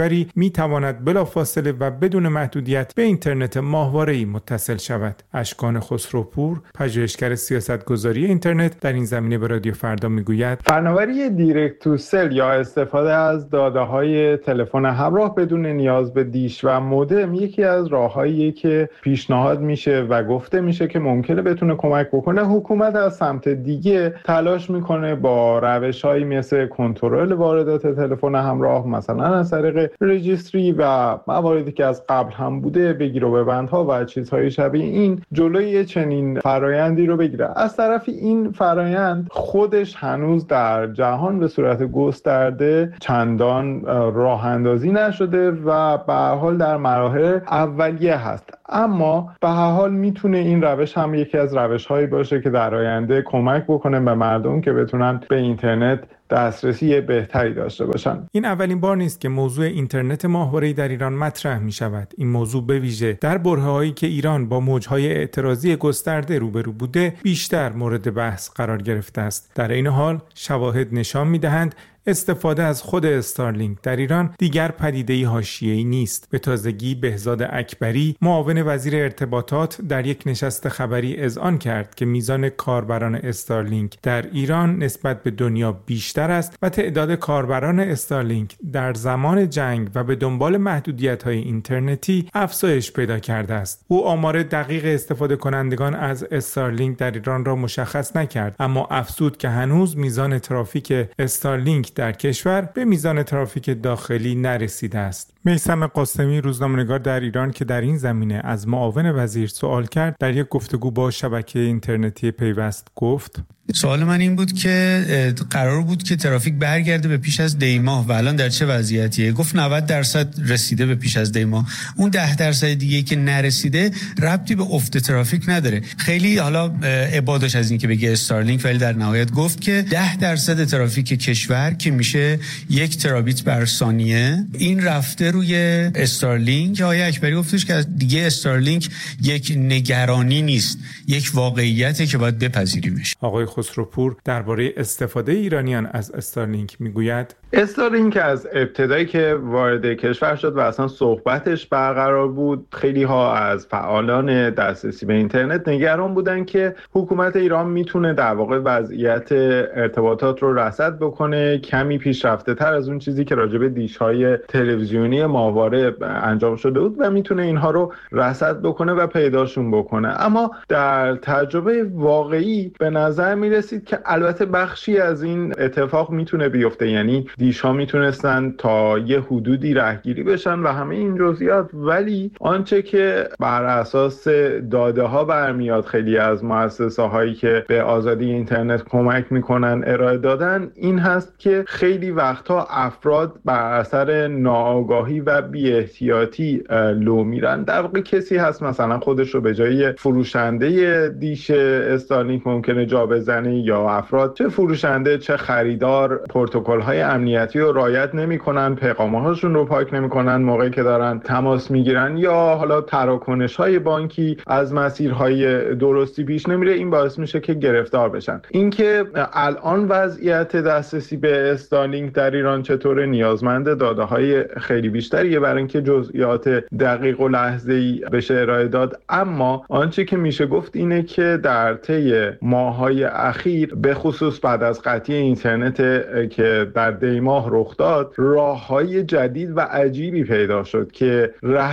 میتواند بلافاصله و بدون محدودیت به اینترنت ماهواره‌ای متصل شود. اشکان خسروپور، پژوهشگر سیاستگذاری اینترنت، در این زمینه به رادیو فردا میگوید فناوری دایرکت تو سل یا استفاده از داده‌های تلفن همراه بدون نیاز به دیش و مودم یکی از راه‌هاییه که پیشنهاد میشه و گفته میشه که ممکنه بتونه کمک بکنه. حکومت از سمت دیگه تلاش میکنه با روش‌هایی مثل کنترل واردات تلفن همراه، مثلا از طریق رجیستری و مواردی که از قبل هم بوده، بگیر و ببندها و چیزهای شبیه این، جلوی چنین فرایندی رو بگیره. از طرفی این فرایند خودش هنوز در جهان به صورت گسترده چندان راه اندازی نشده و به هر حال در مراحل اولیه هست، اما به هر حال میتونه این روش هم یکی از روش‌هایی باشه که در آینده کمک بکنه به مردم که بتونن به اینترنت دسترسی بهتری داشته باشن. این اولین بار نیست که موضوع اینترنت ماهواره‌ای در ایران مطرح می شود. این موضوع به ویژه در برهه‌هایی که ایران با موج‌های اعتراضی گسترده روبرو بوده بیشتر مورد بحث قرار گرفته است. در این حال شواهد نشان می‌دهند استفاده از خود استارلینک در ایران دیگر پدیده‌ای حاشیه‌ای نیست. به تازگی بهزاد اکبری، معاون وزیر ارتباطات، در یک نشست خبری اذعان کرد که میزان کاربران استارلینک در ایران نسبت به دنیا بیشتر است و تعداد کاربران استارلینک در زمان جنگ و به دنبال محدودیت‌های اینترنتی افزایش پیدا کرده است. او آمار دقیق استفاده کنندگان از استارلینک در ایران را مشخص نکرد، اما افزود که هنوز میزان ترافیک استارلینک در کشور به میزان ترافیک داخلی نرسیده است. میثم قاسمی، روزنامه‌نگار در ایران که در این زمینه از معاون وزیر سوال کرد، در یک گفتگو با شبکه اینترنتی پیوست گفت: سوال من این بود که قرار بود که ترافیک برگرده به پیش از دی ماه و الان در چه وضعیتیه؟ گفت نود درصد رسیده به پیش از دی ماه. اون ده درصد دیگه که نرسیده ربطی به افت ترافیک نداره. خیلی حالا ابادش از این که بگه استارلینک، ولی در نهایت گفت که ده درصد ترافیک کشور که میشه یک ترابیت بر ثانیه این رفته روی استارلینک. آقای اکبری گفتش که دیگه استارلینک یک نگرانی نیست، یک واقعیته که باید بپذیریمش. آقای خسروپور درباره استفاده ایرانیان از استارلینک میگوید: استارلینک از ابتدایی که وارد کشور شد و اصلا صحبتش برقرار بود، خیلی ها از فعالان دسترسی به اینترنت نگران بودن که حکومت ایران میتونه در واقع وضعیت ارتباطات رو رصد بکنه کمی پیشرفته تر از اون چیزی که راجع به دیش‌های تلویزیونی ماهواره انجام شده بود و میتونه اینها رو رصد بکنه و پیداشون بکنه. اما در تجربه واقعی به نظر میرسید که البته بخشی از این اتفاق میتونه بیفته، یعنی دیش‌ها میتونستن تا یه حدودی رهگیری بشن و همه این جزئیات، ولی آنچه که بر اساس داده ها برمیاد خیلی از مؤسسه هایی که به آزادی اینترنت کمک میکنن ارائه دادن این هست که خیلی وقتها افراد بر اثر ناآگاهی و بی احتیاطی لو میرن. در واقع کسی هست مثلا خودش رو به جای فروشنده دیش استارلینک ممکنه جا بزنه، یا افراد چه فروشنده چه خریدار پروتکل های امنیتی رو رعایت نمی‌کنن، پیغام‌هاشون رو پاک نمی‌کنن موقعی که دارن تماس میگیرن، یا حالا تراکنش‌های بانکی از مسیرهای درستی پیش نمیره. این باعث میشه که گرفتار بشن. اینکه الان وضعیت دسترسی به استارلینک در ایران چطوره نیازمند داده‌های خیلی بیشتریه برای اینکه جزئیات دقیق و لحظه‌ای بشه ارائه داد، اما آنچه که میشه گفت اینه که در طی ماه‌های اخیر به خصوص بعد از قطعی اینترنت که در دی ماه رخ داد، راه‌های جدید و عجیبی پیدا شد که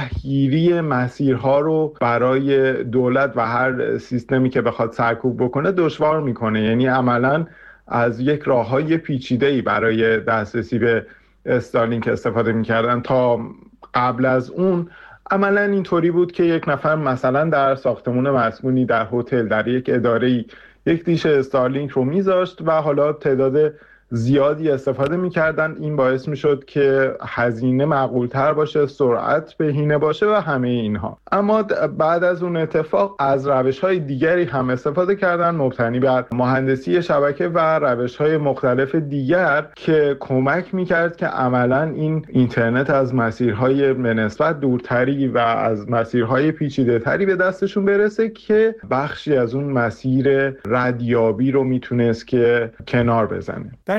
رهگیری مسیرها رو برای دولت و هر سیستمی که بخواد سرکوب بکنه دشوار میکنه. یعنی عملاً از یک راه‌های پیچیده‌ای برای دسترسی به استارلینک استفاده میکردن. تا قبل از اون عملاً اینطوری بود که یک نفر مثلا در ساختمان مسکونی، در هتل، در یک اداره‌ای یک دیش استارلینک رو میذاشت و حالا تعداد زیادی استفاده میکردن. این باعث میشد که هزینه معقولتر باشه، سرعت بهینه باشه و همه اینها. اما بعد از اون اتفاق از روش‌های دیگری هم استفاده کردن مبتنی بر مهندسی شبکه و روش‌های مختلف دیگر که کمک میکرد که عملاً این اینترنت از مسیرهای به نسبت دورتری و از مسیرهای پیچیده‌تری به دستشون برسه که بخشی از اون مسیر ردیابی رو میتونست که کنار بزنه. در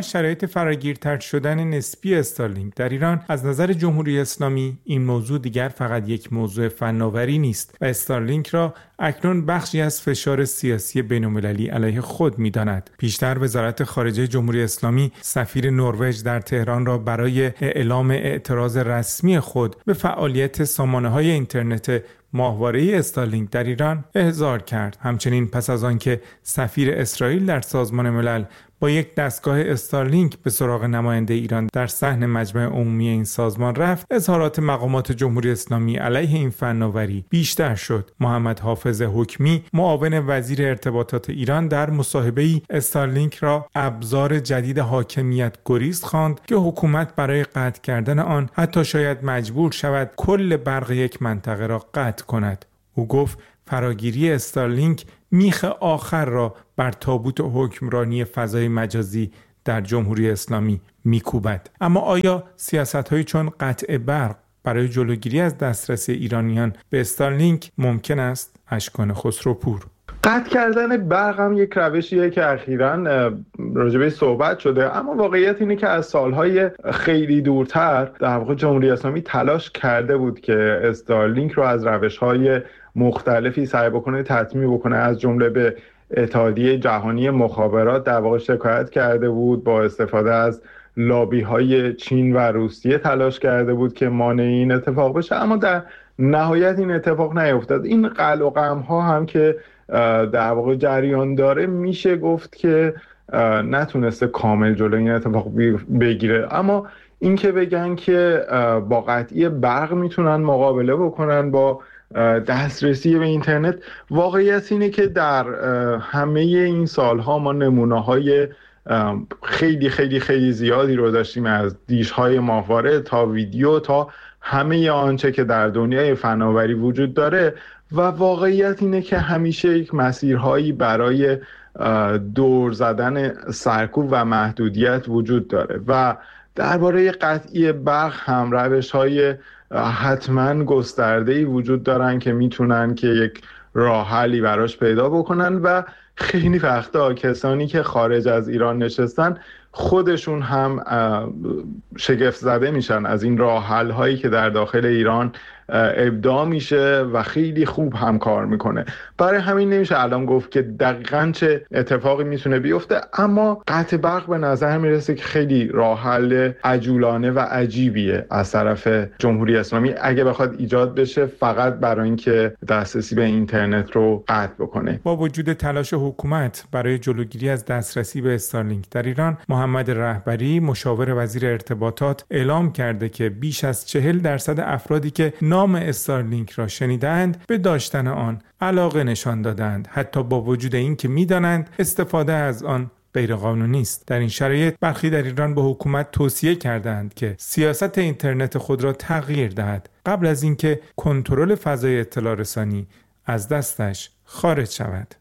شرایط فراگیرتر شدن نسبی استارلینک در ایران، از نظر جمهوری اسلامی این موضوع دیگر فقط یک موضوع فناوری نیست و استارلینک را اکنون بخشی از فشار سیاسی بین‌المللی علیه خود می‌داند. پیشتر وزارت خارجه جمهوری اسلامی سفیر نروژ در تهران را برای اعلام اعتراض رسمی خود به فعالیت سامانه‌های اینترنت ماهواره استارلینک در ایران احضار کرد. همچنین پس از آنکه سفیر اسرائیل در سازمان ملل با یک دستگاه استارلینک به سراغ نماینده ایران در صحن مجمع عمومی این سازمان رفت، اظهارات مقامات جمهوری اسلامی علیه این فناوری بیشتر شد. محمد حافظ حکمی، معاون وزیر ارتباطات ایران، در مصاحبه‌ای استارلینک را ابزار جدید حاکمیت گریز خواند که حکومت برای قطع کردن آن حتی شاید مجبور شود کل برق یک منطقه را قطع کند. او گفت فراگیری استارلینک میخ آخر را بر تابوت حکمرانی فضای مجازی در جمهوری اسلامی میکوبد. اما آیا سیاست‌هایی چون قطع برق برای جلوگیری از دسترسی ایرانیان به استارلینک ممکن است؟ اشکان خسروپور. قطع کردن برق هم یک روشیه که اخیراً راجبه صحبت شده، اما واقعیت اینه که از سالهای خیلی دورتر در واقع جمهوری اسلامی تلاش کرده بود که استارلینک رو از روش‌های مختلفی سعی بکنه تطمیع بکنه. از جمله به اتحادیه جهانی مخابرات در واقع شکایت کرده بود، با استفاده از لابی‌های چین و روسیه تلاش کرده بود که مانع این اتفاق بشه، اما در نهایت این اتفاق نیفتاد. این قل و قم‌ها هم که در واقع جریان داره، میشه گفت که نتونسته کامل جلوی این اتفاق بگیره. اما این که بگن که با قطعی برق میتونن مقابله بکنن با دسترسی به اینترنت، واقعیت اینه که در همه این سالها ما نمونه‌های خیلی خیلی خیلی زیادی رو داشتیم، از دیش‌های ماهواره تا ویدیو تا همه آنچه که در دنیای فناوری وجود داره، و واقعیت اینه که همیشه یک مسیرهایی برای دور زدن سرکوب و محدودیت وجود داره و درباره قطعی برق هم روش‌های حتما گسترده‌ای وجود دارن که میتونن که یک راه حلی براش پیدا بکنن و خیلی وقتا کسانی که خارج از ایران نشستن خودشون هم شگفت زده میشن از این راه حل هایی که در داخل ایران ابداع میشه و خیلی خوب هم کار میکنه. برای همین نمیشه الان گفت که دقیقاً چه اتفاقی میتونه بیفته، اما قطع برق به نظر میرسه که خیلی راه حل عجولانه و عجیبیه از طرف جمهوری اسلامی اگه بخواد ایجاد بشه، فقط برای اینکه دسترسی به اینترنت رو قطع بکنه. با وجود تلاش حکومت برای جلوگیری از دسترسی به استارلینک در ایران، محمد رهبری، مشاور وزیر ارتباطات، اعلام کرده که بیش از چهل درصد افرادی که نام استارلینک را شنیدند به داشتن آن علاقه نشان دادند، حتی با وجود این که می‌دانند استفاده از آن غیرقانونی است. در این شرایط برخی در ایران به حکومت توصیه کردند که سیاست اینترنت خود را تغییر دهد قبل از اینکه کنترل فضای اطلاع رسانی از دستش خارج شود.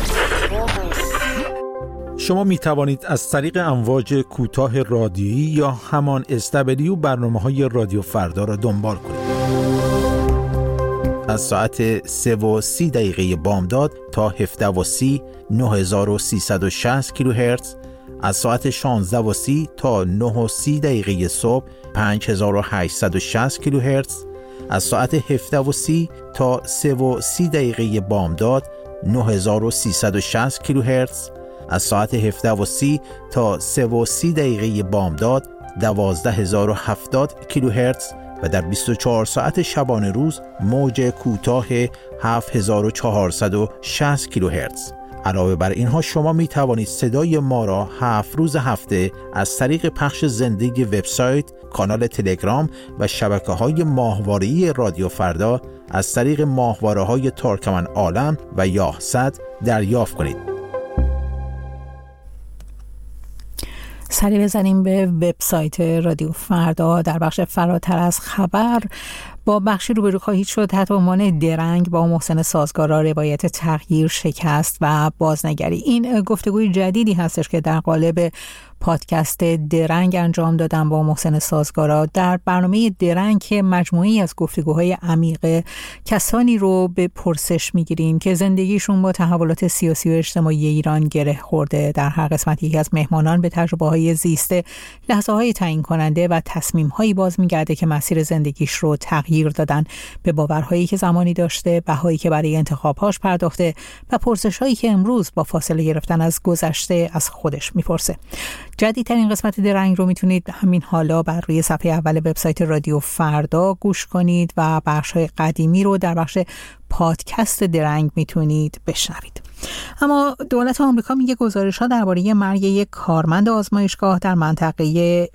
شما می توانید از طریق امواج کوتاه رادیویی یا همان اس دبلیو برنامه‌های رادیو فردا را دنبال کنید. از ساعت سه و سی دقیقه بامداد تا هفده و سی نه هزار و سیصد و شصت کیلوهرتز، از ساعت شانزده و سی تا نه و سی دقیقه صبح پنج هزار و هشتصد و شصت کیلوهرتز، از ساعت هفده و سی تا سه و سی دقیقه بامداد نه هزار و سیصد و شصت کیلوهرتز، از ساعت هفده و سی تا سه و سی دقیقه بامداد دوازده هزار و هفتاد کیلوهرتز و در بیست و چهار ساعت شبانه روز موج کوتاه هفت هزار و چهارصد و شصت کیلوهرتز. علاوه بر اینها شما می توانید صدای ما را هفت روز هفته از طریق پخش زنده وبسایت، کانال تلگرام و شبکه‌های ماهواره‌ای رادیو فردا از طریق ماهواره‌های ترکمن عالم و یاهصد دریافت کنید. سری بزنیم به وبسایت رادیو فردا. در بخش فراتر از خبر با بخشی روبرو خواهید شد تحت عنوان درنگ با محسن سازگارا، روایت تغییر، شکست و بازنگری. این گفتگوی جدیدی هستش که در قالب پادکست درنگ انجام دادم با محسن سازگارا. در برنامه درنگ که مجموعی از گفتگوهای عمیق کسانی رو به پرسش میگیریم که زندگیشون با تحولات سیاسی و اجتماعی ایران گره خورده. در هر قسمت یکی از مهمانان به تجربه های زیسته، لحظه های تعیین کننده و تصمیم هایی باز میگرده که مسیر زندگیش رو تغییر دادن، به باورهایی که زمانی داشته، بهایی که برای انتخابهاش پرداخته و پرسش هایی که امروز با فاصله گرفتن از گذشته از خودش میپرسه. جدیدترین قسمت درنگ رو میتونید همین حالا بر روی صفحه اول وبسایت رادیو فردا گوش کنید و بخش‌های قدیمی رو در بخش پادکست درنگ میتونید بشنوید. اما دولت آمریکا میگه گزارش‌ها درباره مرگ یک کارمند آزمایشگاه در منطقه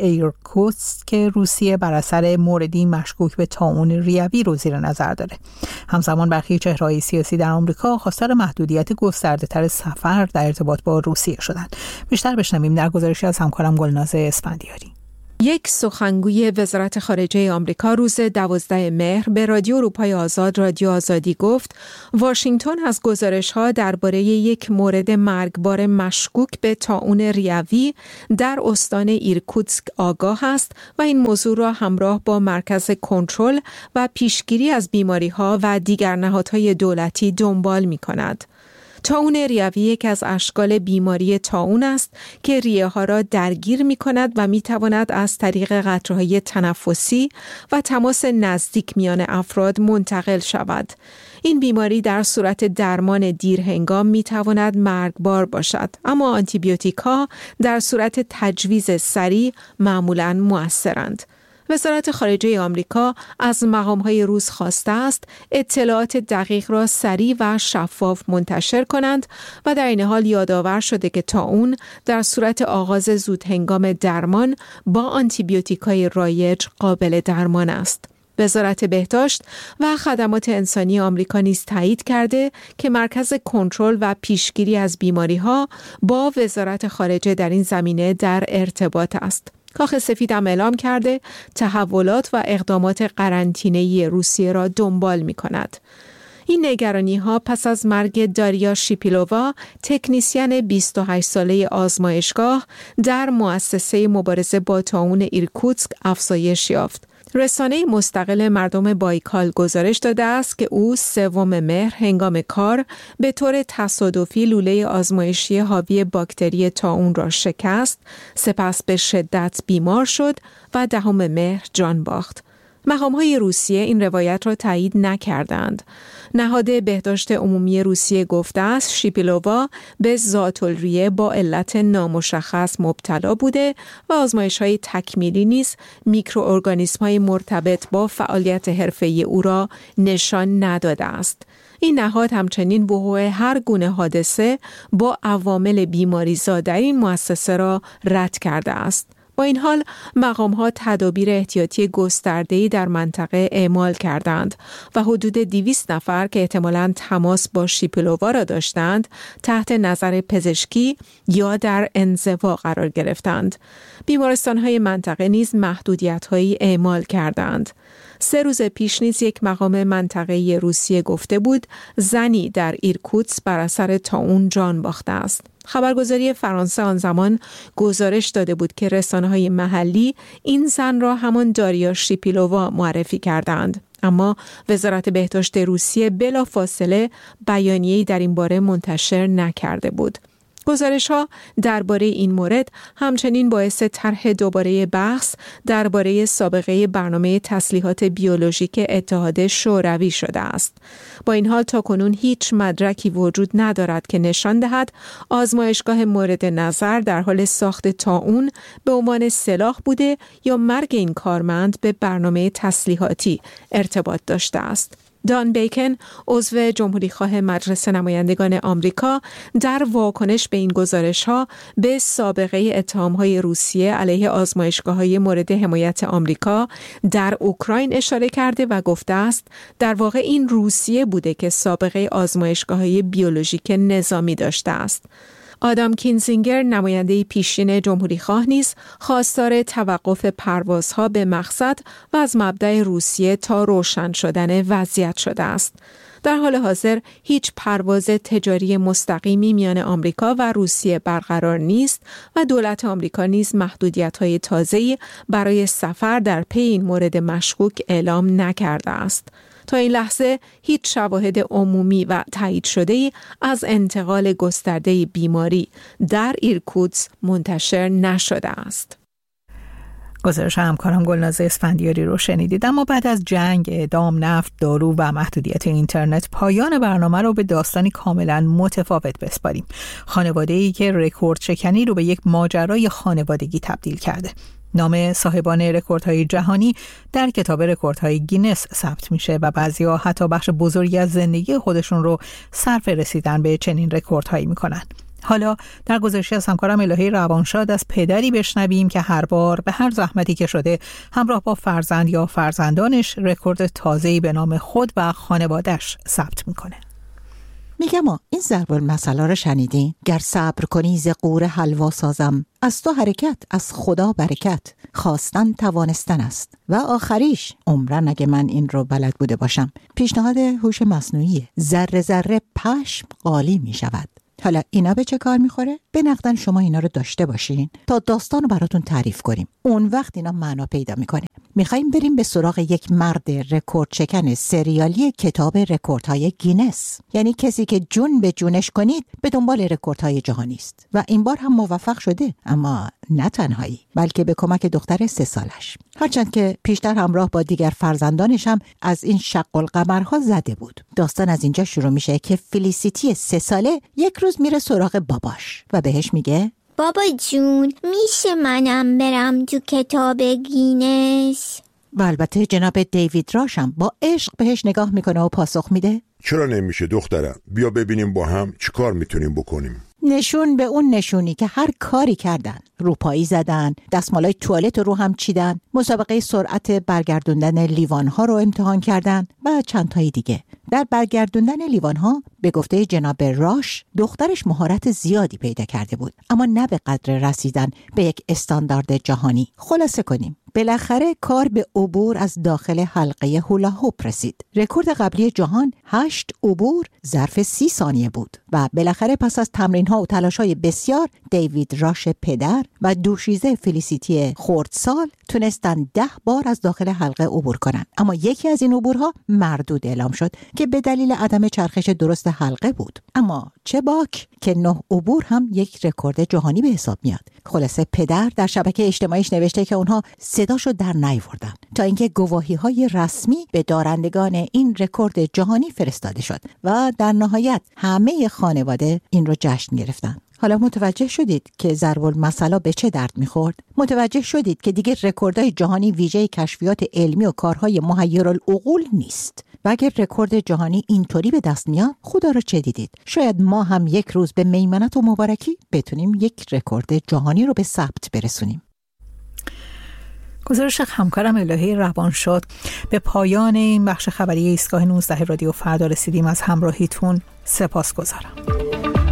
ایرکوتسک که روسیه بر اثر موردی مشکوک به طاعون ریوی رو زیر نظر داره. همزمان برخی چهره‌های سیاسی در آمریکا خواستار محدودیت گسترده‌تر سفر در ارتباط با روسیه شدند. بیشتر بشنویم در گزارشی از همکارم گلناز اسفندیاری. یک سخنگوی وزارت خارجه آمریکا روز دوازده مهر به رادیو اروپای آزاد رادیو آزادی گفت واشنگتن از گزارش‌ها درباره یک مورد مرگبار مشکوک به طاعون ریوی در استان ایرکوتسک آگاه است و این موضوع را همراه با مرکز کنترل و پیشگیری از بیماری‌ها و دیگر نهادهای دولتی دنبال می‌کند. طاعون ریوی یک از اشکال بیماری طاعون است که ریه ها را درگیر می کند و می تواند از طریق قطره‌های تنفسی و تماس نزدیک میان افراد منتقل شود. این بیماری در صورت درمان دیر هنگام می تواند مرگبار باشد، اما آنتیبیوتیک ها در صورت تجویز سریع معمولاً مؤثرند. وزارت خارجه آمریکا از مقام‌های روس خواسته است اطلاعات دقیق را سریع و شفاف منتشر کنند و در این حال یادآور شده که طاعون در صورت آغاز زود هنگام درمان با آنتیبیوتیک‌های رایج قابل درمان است. وزارت بهداشت و خدمات انسانی آمریکا نیز تایید کرده که مرکز کنترل و پیشگیری از بیماری‌ها با وزارت خارجه در این زمینه در ارتباط است. کاخ سفید هم اعلام کرده تحولات و اقدامات قرنطینه‌ای روسیه را دنبال می‌کند. این نگرانی‌ها پس از مرگ داریا شیپیلووا، تکنیسین بیست و هشت ساله آزمایشگاه در مؤسسه مبارزه با طاعون ایرکوتسک افزایش یافت. رسانه مستقل مردم بایکال گزارش داده است که او سوم مهر هنگام کار به طور تصادفی لوله آزمایشی حاوی باکتری طاعون را شکست، سپس به شدت بیمار شد و دهم مهر جان باخت. مقام‌های روسیه این روایت را تایید نکردند. نهاد بهداشت عمومی روسیه گفته است شیپیلووا به ذات‌الریه با علت نامشخص مبتلا بوده و آزمایش‌های تکمیلی نیز میکروارگانیسم‌های مرتبط با فعالیت حرفه‌ای او را نشان نداده است. این نهاد همچنین وقوع هر گونه حادثه با عوامل بیماریزا در این مؤسسه را رد کرده است. با این حال مقام‌ها تدابیر احتیاطی گسترده‌ای در منطقه اعمال کردند و حدود دویست نفر که احتمالاً تماس با شیپیلووا را داشتند تحت نظر پزشکی یا در انزوا قرار گرفتند. بیمارستان‌های منطقه نیز محدودیت‌هایی اعمال کردند. سه روز پیش نیز یک مقام منطقه‌ای روسیه گفته بود زنی در ایرکوتسک بر اثر طاعون جان باخته است. خبرگزاری فرانسه آن زمان گزارش داده بود که رسانه‌های محلی این زن را همان داریا شیپیلووا معرفی کردند، اما وزارت بهداشت روسیه بلافاصله بیانیه‌ای در این باره منتشر نکرده بود. گزارش‌ها درباره این مورد همچنین باعث طرح دوباره بحث درباره سابقه برنامه تسلیحات بیولوژیک اتحاد شوروی شده است. با این حال تاکنون هیچ مدرکی وجود ندارد که نشان دهد آزمایشگاه مورد نظر در حال ساخت طاعون به عنوان سلاح بوده یا مرگ این کارمند به برنامه تسلیحاتی ارتباط داشته است. دان بیکن، عضو جمهوریخواه مجلس نمایندگان آمریکا، در واکنش به این گزارش‌ها به سابقه اتهام‌های روسیه علیه آزمایشگاه‌های مورد حمایت آمریکا در اوکراین اشاره کرده و گفته است در واقع این روسیه بوده که سابقه آزمایشگاه‌های بیولوژیک نظامی داشته است. آدام کینزینگر نماینده پیشین جمهوریخواه نیز خواستار توقف پروازها به مقصد و از مبدأ روسیه تا روشن شدن وضعیت شده است. در حال حاضر هیچ پرواز تجاری مستقیمی میان آمریکا و روسیه برقرار نیست و دولت آمریکا نیز محدودیت‌های تازه‌ای برای سفر در پی این مورد مشکوک اعلام نکرده است. تا این لحظه هیچ شواهد عمومی و تایید شده‌ای از انتقال گسترده بیماری در ایرکوتسک منتشر نشده است. گزارش همکارم گلناز اسفندیاری رو شنیدید. اما بعد از جنگ، اعدام، نفت، دارو و محدودیت اینترنت، پایان برنامه رو به داستانی کاملا متفاوت بسپاریم. خانواده‌ای که رکورد شکنی رو به یک ماجرای خانوادگی تبدیل کرده. نام صاحبان رکوردهای جهانی در کتاب رکوردهای گینس ثبت میشه و بعضیا حتی بخش بزرگی از زندگی خودشون رو صرف رسیدن به چنین رکوردهایی میکنن. حالا در گزارشی از همکارم الهی روانشاد از پدری بشنویم که هر بار به هر زحمتی که شده همراه با فرزند یا فرزندانش رکورد تازه‌ای به نام خود و خانواده‌اش ثبت میکنه. میگم ها این ضرب المثل رو شنیدین؟ گر صبر کنی ز قور حلوا سازم، از تو حرکت از خدا برکت، خواستن توانستن است و آخریش عمرن اگه من این رو بلد بوده باشم. پیشنهاد هوش مصنوعی، ذره ذره پشم قالی میشود. حالا اینا به چه کار میخوره؟ به نقدن شما اینا رو داشته باشین تا داستان رو براتون تعریف کنیم. اون وقت اینا معنا پیدا میکنه. میخواییم بریم به سراغ یک مرد رکورد شکن سریالی کتاب رکوردهای گینس. یعنی کسی که جون به جونش کنید به دنبال رکوردهای جهانی است و این بار هم موفق شده، اما نه تنهایی بلکه به کمک دختر سه سالش. هرچند که پیشتر همراه با دیگر فرزندانش هم از این شق القمرها زده بود. داستان از اینجا شروع میشه که فلیسیتی سه ساله یک روز میره سراغ باباش و بهش میگه بابا جون میشه منم برم تو کتاب گینس؟ و البته جناب دیوید راشم با عشق بهش نگاه میکنه و پاسخ میده چرا نمیشه دخترم؟ بیا ببینیم با هم چی کار میتونیم بکنیم. نشون به اون نشونی که هر کاری کردن، روپایی زدن، دستمالای توالت رو هم چیدن، مسابقه سرعت برگردوندن لیوانها رو امتحان کردن و چند تایی دیگه. در برگردوندن لیوانها به گفته جناب راش دخترش مهارت زیادی پیدا کرده بود، اما نه به قدر رسیدن به یک استاندارد جهانی. خلاصه کنیم بالاخره کار به عبور از داخل حلقه هولا هوپ رسید. رکورد قبلی جهان هشت عبور ظرف سی ثانیه بود و بالاخره پس از تمرین‌ها و تلاش‌های بسیار دیوید راش پدر و دوشیزه فلیسیتی خردسال تونستن ده بار از داخل حلقه عبور کنن. اما یکی از این عبورها مردود اعلام شد که به دلیل عدم چرخش درست حلقه بود. اما چه باک که نه عبور هم یک رکورد جهانی به حساب میاد. خلاصه پدر در شبکه اجتماعیش نوشته که اونها صداشو در نیاوردن تا اینکه گواهی‌های رسمی به دارندگان این رکورد جهانی فرستاده شد و در نهایت همه خانواده این رو جشن گرفتن. حالا متوجه شدید که ضرب المثل به چه درد میخورد؟ متوجه شدید که دیگه رکوردهای جهانی ویژه کشفیات علمی و کارهای محیرالعقول نیست. و اگر رکورد جهانی اینطوری به دست میاد، خدا رو چه دیدید؟ شاید ما هم یک روز به میمنت و مبارکی بتونیم یک رکورد جهانی رو به ثبت برسونیم. گزارش همکارم الهی روانشاد. به پایان این بخش خبری ایستگاه نوزده رادیو فردا رسیدیم. از همراهیتون سپاسگزارم.